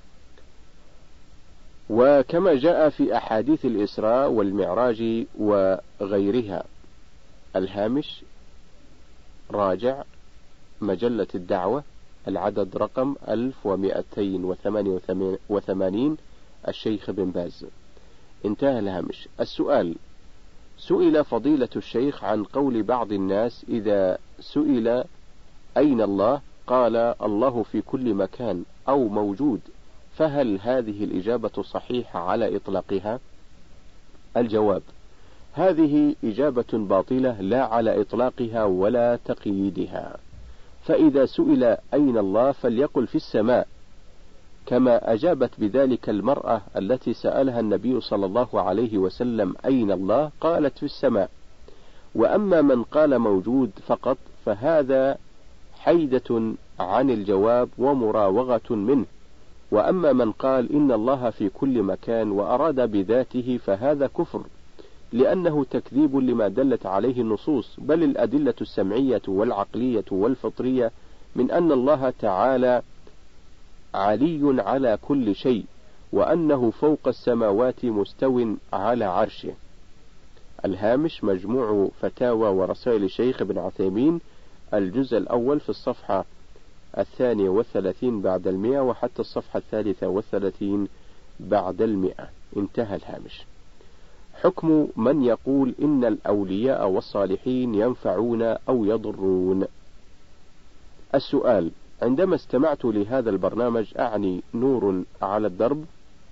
وكما جاء في أحاديث الإسراء والمعراج وغيرها. الهامش: راجع مجلة الدعوة العدد رقم ألف ومئتين وثمانية وثمانين الشيخ بن باز. انتهى الهامش. السؤال: سئل فضيلة الشيخ عن قول بعض الناس إذا سئل أين الله قال الله في كل مكان أو موجود، فهل هذه الإجابة صحيحة على إطلاقها؟ الجواب: هذه إجابة باطلة لا على إطلاقها ولا تقييدها. فإذا سئل أين الله فليقل في السماء، كما أجابت بذلك المرأة التي سألها النبي صلى الله عليه وسلم أين الله قالت في السماء. وأما من قال موجود فقط فهذا حيدة عن الجواب ومراوغة منه. وأما من قال إن الله في كل مكان وأراد بذاته فهذا كفر، لأنه تكذيب لما دلت عليه النصوص، بل الأدلة السمعية والعقلية والفطرية من أن الله تعالى علي على كل شيء، وأنه فوق السماوات مستو على عرشه. الهامش: مجموع فتاوى ورسائل الشيخ ابن عثيمين الجزء الأول في الصفحة الثانية والثلاثين بعد المئة وحتى الصفحة الثالثة والثلاثين بعد المئة. انتهى الهامش. حكم من يقول إن الأولياء والصالحين ينفعون أو يضرون. السؤال: عندما استمعت لهذا البرنامج أعني نور على الدرب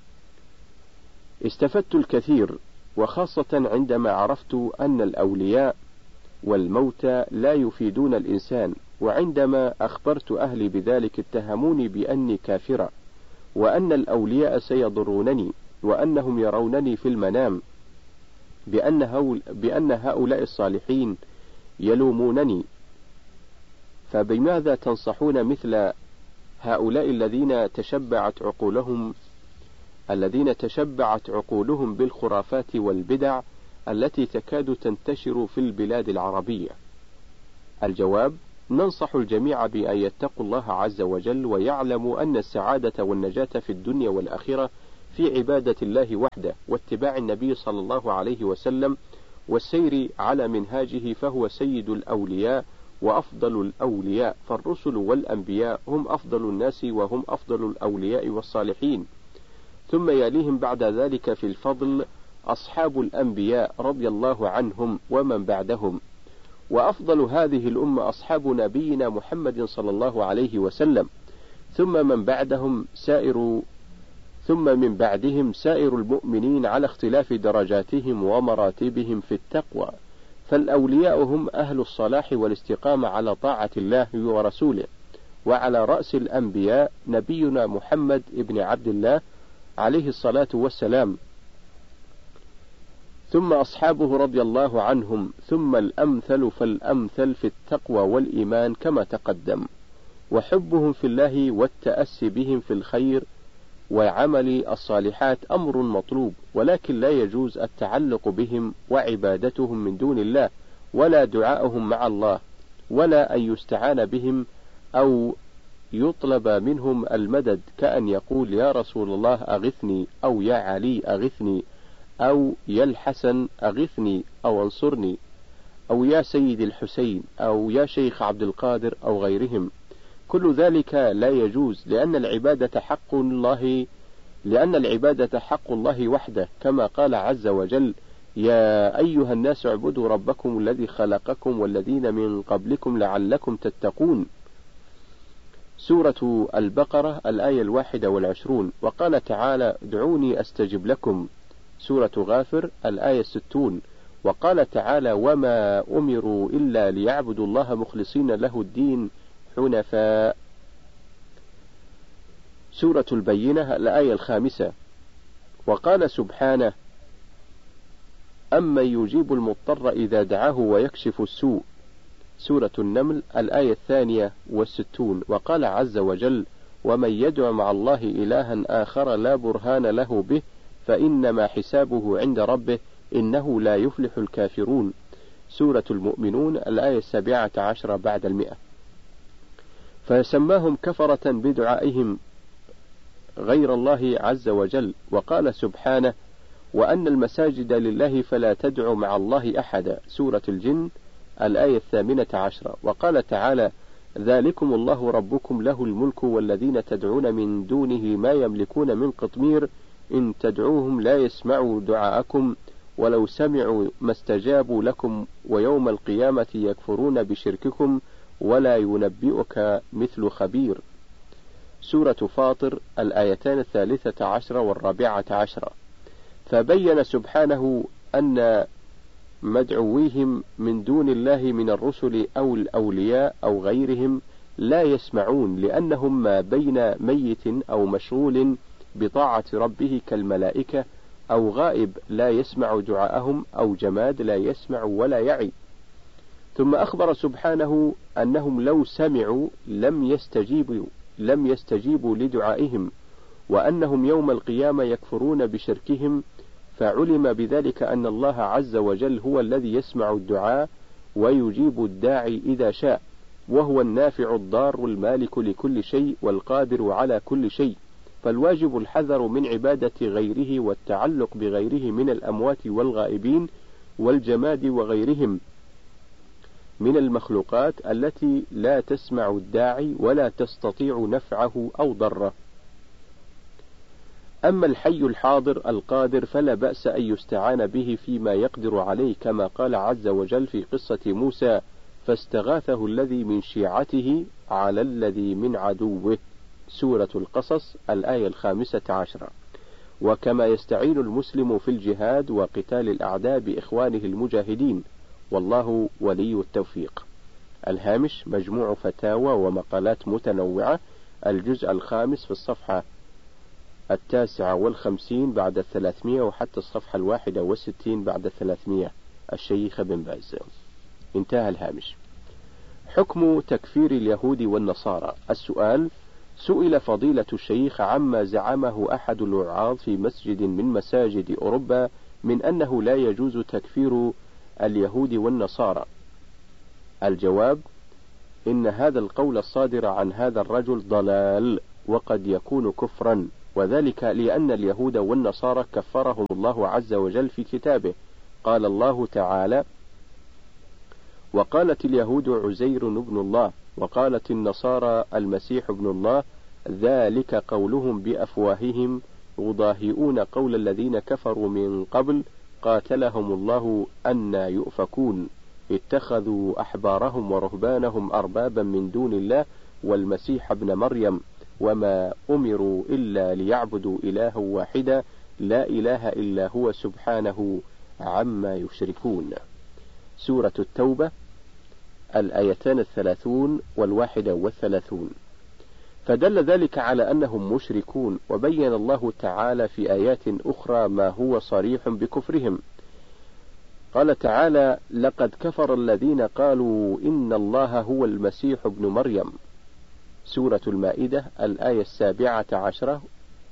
استفدت الكثير، وخاصة عندما عرفت أن الأولياء والموتى لا يفيدون الإنسان، وعندما أخبرت أهلي بذلك اتهموني بأني كافرة، وأن الأولياء سيضرونني، وأنهم يرونني في المنام بأن, هول بأن هؤلاء الصالحين يلومونني. فبماذا تنصحون مثل هؤلاء الذين تشبعت عقولهم الذين تشبعت عقولهم بالخرافات والبدع التي تكاد تنتشر في البلاد العربية؟ الجواب: ننصح الجميع بأن يتقوا الله عز وجل ويعلموا أن السعادة والنجاة في الدنيا والآخرة في عبادة الله وحده واتباع النبي صلى الله عليه وسلم والسير على منهاجه، فهو سيد الأولياء وأفضل الأولياء، فالرسل والأنبياء هم أفضل الناس وهم أفضل الأولياء والصالحين، ثم يليهم بعد ذلك في الفضل أصحاب الأنبياء رضي الله عنهم ومن بعدهم، وأفضل هذه الأمة أصحاب نبينا محمد صلى الله عليه وسلم، ثم من بعدهم سائر ثم من بعدهم سائر المؤمنين على اختلاف درجاتهم ومراتبهم في التقوى، فالأولياء هم أهل الصلاح والاستقامة على طاعة الله ورسوله، وعلى رأس الأنبياء نبينا محمد ابن عبد الله عليه الصلاة والسلام، ثم أصحابه رضي الله عنهم، ثم الأمثل فالأمثل في التقوى والإيمان كما تقدم، وحبهم في الله والتأسي بهم في الخير وعمل الصالحات أمر مطلوب، ولكن لا يجوز التعلق بهم وعبادتهم من دون الله، ولا دعاؤهم مع الله، ولا أن يستعان بهم أو يطلب منهم المدد، كأن يقول يا رسول الله أغثني، أو يا علي أغثني، أو يا الحسن أغثني أو انصرني، أو يا سيد الحسين، أو يا شيخ عبد القادر أو غيرهم. كل ذلك لا يجوز، لأن العبادة حق الله لأن العبادة حق الله وحده، كما قال عز وجل يا أيها الناس اعبدوا ربكم الذي خلقكم والذين من قبلكم لعلكم تتقون. سورة البقرة الآية الواحدة والعشرون. وقال تعالى ادعوني أستجب لكم. سورة غافر الآية الستون. وقال تعالى وما أمروا إلا ليعبدوا الله مخلصين له الدين حنفاء. سورة البينة الآية الخامسة. وقال سبحانه أمن يجيب المضطر إذا دعاه ويكشف السوء. سورة النمل الآية الثانية والستون. وقال عز وجل ومن يدع مع الله إلها آخر لا برهان له به فإنما حسابه عند ربه إنه لا يفلح الكافرون. سورة المؤمنون الآية السابعة عشر بعد المئة. فسماهم كفرة بدعائهم غير الله عز وجل. وقال سبحانه وأن المساجد لله فلا تدعوا مع الله أحدا. سورة الجن الآية الثامنة عشرة. وقال تعالى ذلكم الله ربكم له الملك والذين تدعون من دونه ما يملكون من قطمير إن تدعوهم لا يسمعوا دعاءكم ولو سمعوا ما استجابوا لكم ويوم القيامة يكفرون بشرككم ولا ينبئك مثل خبير. سورة فاطر الآيتان الثالثة عشرة والرابعة عشرة. فبين سبحانه أن مدعويهم من دون الله من الرسل أو الأولياء أو غيرهم لا يسمعون، لأنهم ما بين ميت أو مشغول بطاعة ربه كالملائكة، أو غائب لا يسمع دعاءهم، أو جماد لا يسمع ولا يعي. ثم أخبر سبحانه أنهم لو سمعوا لم يستجيبوا لم يستجيبوا لدعائهم، وأنهم يوم القيامة يكفرون بشركهم، فعلم بذلك أن الله عز وجل هو الذي يسمع الدعاء ويجيب الداعي إذا شاء، وهو النافع الضار المالك لكل شيء والقادر على كل شيء، فالواجب الحذر من عبادة غيره والتعلق بغيره من الأموات والغائبين والجماد وغيرهم من المخلوقات التي لا تسمع الداعي ولا تستطيع نفعه أو ضره. أما الحي الحاضر القادر فلا بأس أن يستعان به فيما يقدر عليه، كما قال عز وجل في قصة موسى فاستغاثه الذي من شيعته على الذي من عدوه. سورة القصص الآية الخامسة عشرة. وكما يستعين المسلم في الجهاد وقتال الأعداء بإخوانه المجاهدين، والله ولي التوفيق. الهامش مجموع فتاوى ومقالات متنوعة، الجزء الخامس في الصفحة التاسعة والخمسين بعد الثلاثمية وحتى الصفحة الواحدة والستين بعد الثلاثمية، الشيخ بن باز. انتهى الهامش. حكم تكفير اليهود والنصارى. السؤال: سئل فضيلة الشيخ عما زعمه أحد الوعاظ في مسجد من مساجد أوروبا من أنه لا يجوز تكفير اليهود والنصارى. الجواب: إن هذا القول الصادر عن هذا الرجل ضلال وقد يكون كفرا، وذلك لأن اليهود والنصارى كفرهم الله عز وجل في كتابه. قال الله تعالى: وقالت اليهود عزير ابن الله وقالت النصارى المسيح ابن الله ذلك قولهم بأفواههم يضاهئون قول الذين كفروا من قبل قاتلهم الله أنى يؤفكون اتخذوا أحبارهم ورهبانهم أربابا من دون الله والمسيح ابن مريم وما أمروا إلا ليعبدوا إلها واحدا لا إله إلا هو سبحانه عما يشركون. سورة التوبة الآيتان الثلاثون والواحدة والثلاثون. فدل ذلك على أنهم مشركون، وبين الله تعالى في آيات أخرى ما هو صريح بكفرهم. قال تعالى: لقد كفر الذين قالوا إن الله هو المسيح ابن مريم. سورة المائدة الآية السابعة عشرة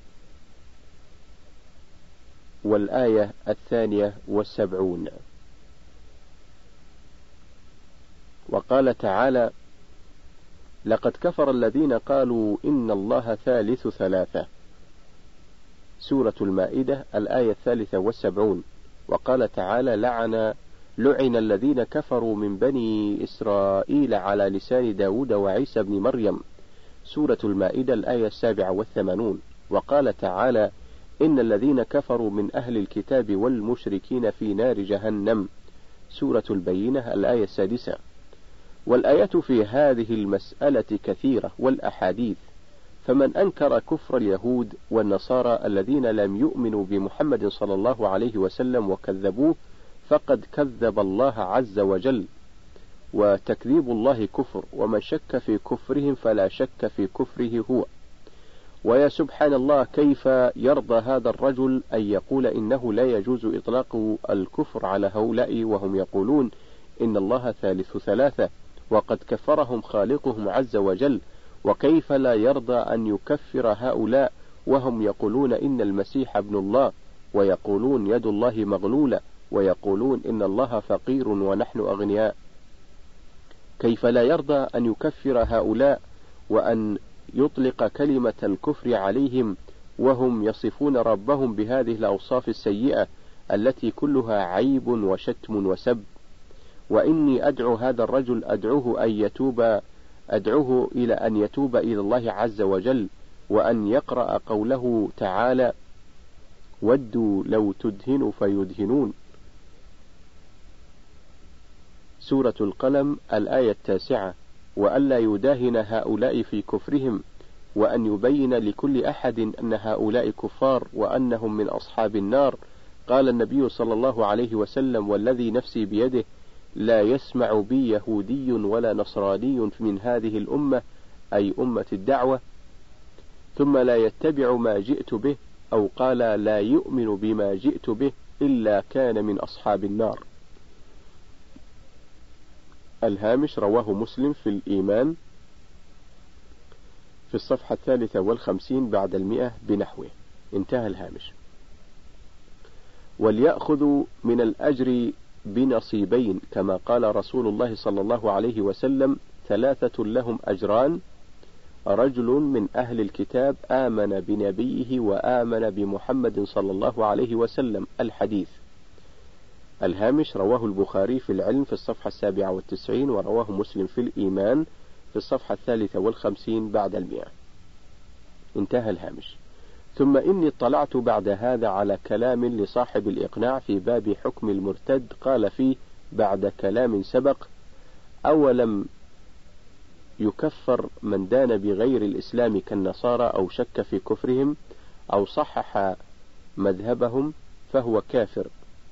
والآية الثانية والسبعون. وقال تعالى: لقد كفر الذين قالوا إن الله ثالث ثلاثة. سورة المائدة الآية الثالثة والسبعون. وقال تعالى: لعن لعن الذين كفروا من بني إسرائيل على لسان داود وعيسى بن مريم. سورة المائدة الآية السابعة والثمانون. وقال تعالى: إن الذين كفروا من أهل الكتاب والمشركين في نار جهنم. سورة البينة الآية السادسة. والآيات في هذه المسألة كثيرة والأحاديث، فمن أنكر كفر اليهود والنصارى الذين لم يؤمنوا بمحمد صلى الله عليه وسلم وكذبوه فقد كذب الله عز وجل، وتكذيب الله كفر، ومن شك في كفرهم فلا شك في كفره هو. ويا سبحان الله، كيف يرضى هذا الرجل أن يقول إنه لا يجوز إطلاق الكفر على هؤلاء وهم يقولون إن الله ثالث ثلاثة وقد كفرهم خالقهم عز وجل؟ وكيف لا يرضى أن يكفر هؤلاء وهم يقولون إن المسيح ابن الله، ويقولون يد الله مغلولة، ويقولون إن الله فقير ونحن أغنياء؟ كيف لا يرضى أن يكفر هؤلاء وأن يطلق كلمة الكفر عليهم وهم يصفون ربهم بهذه الأوصاف السيئة التي كلها عيب وشتم وسب؟ وإني أدعو هذا الرجل أدعوه أن يتوب أدعوه إلى أن يتوب إلى الله عز وجل، وأن يقرأ قوله تعالى: ودوا لو تدهنوا فيدهنون. سورة القلم الآية التاسعة. وألا يداهن هؤلاء في كفرهم، وأن يبين لكل أحد أن هؤلاء كفار وأنهم من أصحاب النار. قال النبي صلى الله عليه وسلم: والذي نفسي بيده لا يسمع بي يهودي ولا نصراني من هذه الأمة، أي أمة الدعوة، ثم لا يتبع ما جئت به، أو قال لا يؤمن بما جئت به، إلا كان من أصحاب النار. الهامش: رواه مسلم في الإيمان في الصفحة الثالثة والخمسين بعد المئة بنحوه. انتهى الهامش. وليأخذوا من الأجر بنصيبين، كما قال رسول الله صلى الله عليه وسلم: ثلاثة لهم أجران: رجل من أهل الكتاب آمن بنبيه وآمن بمحمد صلى الله عليه وسلم. الحديث. الهامش: رواه البخاري في العلم في الصفحة السابعة والتسعين، ورواه مسلم في الإيمان في الصفحة الثالثة والخمسين بعد المئة. انتهى الهامش. ثم إني اطلعت بعد هذا على كلام لصاحب الإقناع في باب حكم المرتد، قال فيه بعد كلام سبق: أولم يكفر من دان بغير الإسلام كالنصارى أو شك في كفرهم أو صحح مذهبهم فهو كافر.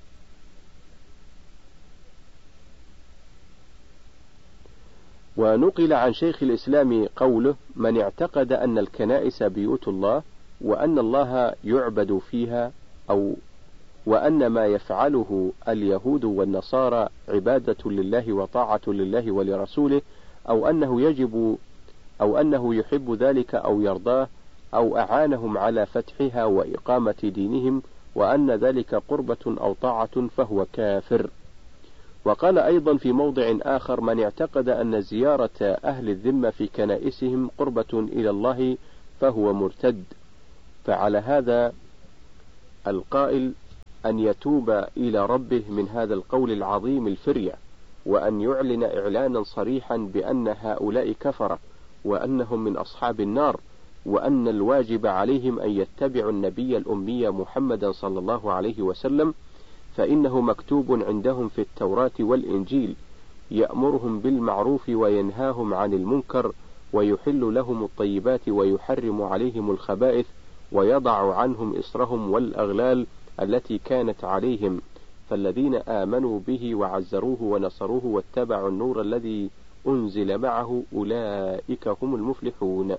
ونقل عن شيخ الإسلام قوله: من اعتقد أن الكنائس بيوت الله وأن الله يعبد فيها، أو وأن ما يفعله اليهود والنصارى عبادة لله وطاعة لله ولرسوله، أو أنه يجب أو أنه يحب ذلك أو يرضاه، أو أعانهم على فتحها وإقامة دينهم، وأن ذلك قربة أو طاعة، فهو كافر. وقال أيضا في موضع آخر: من اعتقد أن زيارة أهل الذمة في كنائسهم قربة إلى الله فهو مرتد. فعلى هذا القائل أن يتوب إلى ربه من هذا القول العظيم الفرية، وأن يعلن إعلانا صريحا بأن هؤلاء كفرة، وأنهم من أصحاب النار، وأن الواجب عليهم أن يتبعوا النبي الأمي محمدا صلى الله عليه وسلم، فإنه مكتوب عندهم في التوراة والإنجيل: يأمرهم بالمعروف وينهاهم عن المنكر، ويحل لهم الطيبات ويحرم عليهم الخبائث، ويضع عنهم إصرهم والأغلال التي كانت عليهم، فالذين آمنوا به وعزروه ونصروه واتبعوا النور الذي أنزل معه أولئك هم المفلحون.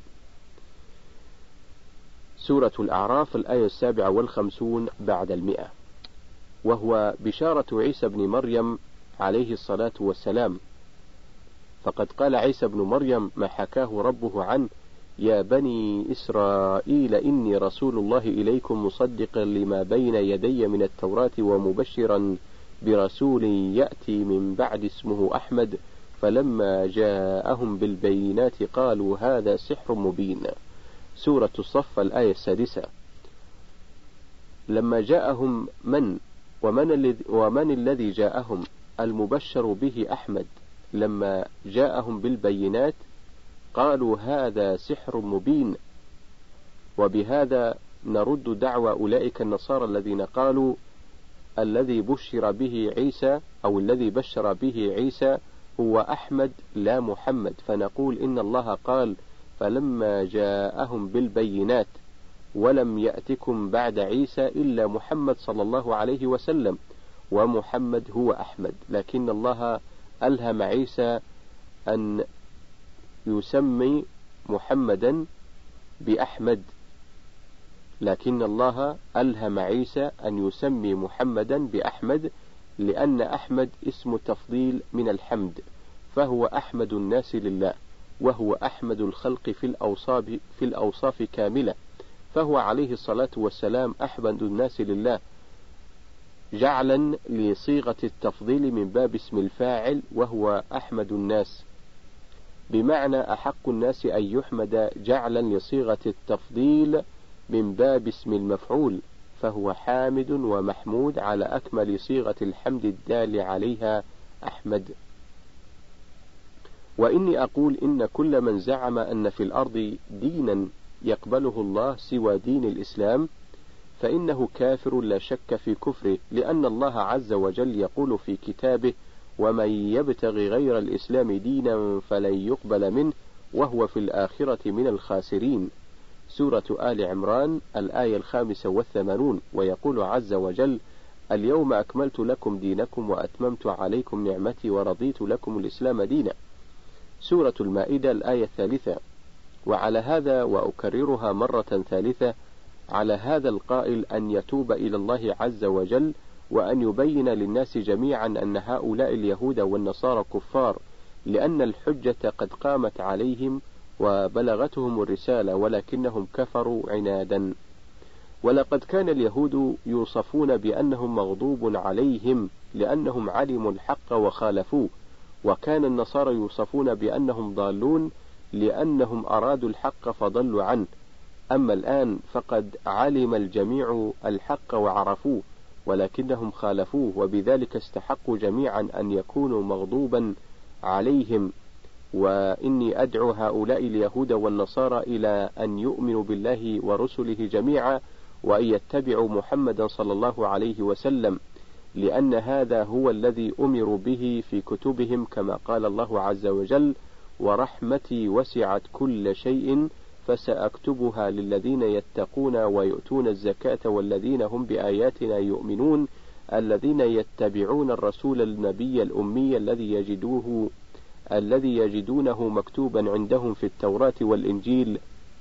سورة الأعراف الآية السابعة والخمسون بعد المئة، وهو بشارة عيسى بن مريم عليه الصلاة والسلام. فقد قال عيسى بن مريم ما حكاه ربه عنه: يا بني إسرائيل إني رسول الله إليكم مصدقا لما بين يدي من التوراة ومبشرا برسول يأتي من بعد اسمه أحمد، فلما جاءهم بالبينات قالوا هذا سحر مبين. سورة الصف الآية السادسة. لما جاءهم من ومن الذي, ومن الذي جاءهم؟ المبشر به أحمد. لما جاءهم بالبينات قالوا هذا سحر مبين. وبهذا نرد دعوى أولئك النصارى الذين قالوا الذي بشر به عيسى أو الذي بشر به عيسى هو أحمد لا محمد، فنقول إن الله قال: فلما جاءهم بالبينات ولم يأتكم بعد عيسى إلا محمد صلى الله عليه وسلم، ومحمد هو أحمد، لكن الله ألهم عيسى أن يسمي محمدا بأحمد، لكن الله ألهم عيسى أن يسمي محمدا بأحمد، لأن أحمد اسم تفضيل من الحمد، فهو أحمد الناس لله، وهو أحمد الخلق في الأوصاف, في الأوصاف كاملة، فهو عليه الصلاة والسلام أحمد الناس لله، جعلا لصيغة التفضيل من باب اسم الفاعل، وهو أحمد الناس، بمعنى أحق الناس أن يحمد، جعلا لصيغة التفضيل من باب اسم المفعول، فهو حامد ومحمود على أكمل صيغة الحمد الدال عليها أحمد. وإني أقول إن كل من زعم أن في الأرض دينا يقبله الله سوى دين الإسلام فإنه كافر لا شك في كفره، لأن الله عز وجل يقول في كتابه: ومن يبتغي غير الإسلام دينا فلن يقبل منه وهو في الآخرة من الخاسرين. سورة آل عمران الآية الخامسة والثمانون. ويقول عز وجل: اليوم أكملت لكم دينكم وأتممت عليكم نعمتي ورضيت لكم الإسلام دينا. سورة المائدة الآية الثالثة. وعلى هذا وأكررها مرة ثالثة، على هذا القائل أن يتوب إلى الله عز وجل، وأن يبين للناس جميعا أن هؤلاء اليهود والنصارى كفار، لأن الحجة قد قامت عليهم وبلغتهم الرسالة، ولكنهم كفروا عنادا. ولقد كان اليهود يوصفون بأنهم مغضوب عليهم لأنهم علموا الحق وخالفوه، وكان النصارى يوصفون بأنهم ضالون لأنهم أرادوا الحق فضلوا عنه. أما الآن فقد علم الجميع الحق وعرفوه، ولكنهم خالفوه، وبذلك استحقوا جميعا أن يكونوا مغضوبا عليهم. وإني أدعو هؤلاء اليهود والنصارى إلى أن يؤمنوا بالله ورسله جميعا، وأن يتبعوا محمدا صلى الله عليه وسلم، لأن هذا هو الذي أمروا به في كتبهم، كما قال الله عز وجل: ورحمتي وسعت كل شيء فسأكتبها للذين يتقون ويؤتون الزكاة والذين هم بآياتنا يؤمنون، الذين يتبعون الرسول النبي الأمي الذي يجدوه الذي يجدونه مكتوبا عندهم في التوراة والإنجيل،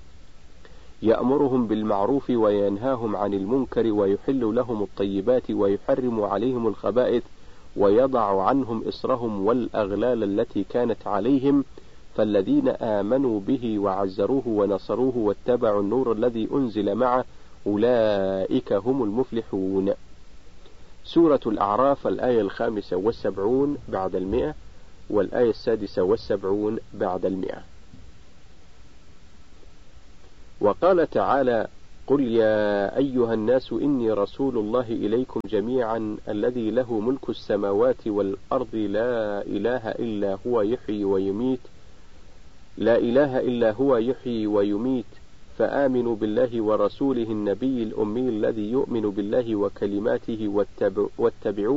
يأمرهم بالمعروف وينهاهم عن المنكر ويحل لهم الطيبات ويحرم عليهم الخبائث ويضع عنهم إصرهم والأغلال التي كانت عليهم، فالذين آمنوا به وعزروه ونصروه واتبعوا النور الذي أنزل معه أولئك هم المفلحون. سورة الأعراف الآية الخامسة والسبعون بعد المئة، والآية السادسة والسبعون بعد المئة. وقال تعالى: قل يا أيها الناس إني رسول الله إليكم جميعا الذي له ملك السماوات والأرض لا إله إلا هو يحيي ويميت لا إله إلا هو يحيي ويميت فآمنوا بالله ورسوله النبي الأمي الذي يؤمن بالله وكلماته واتبعوه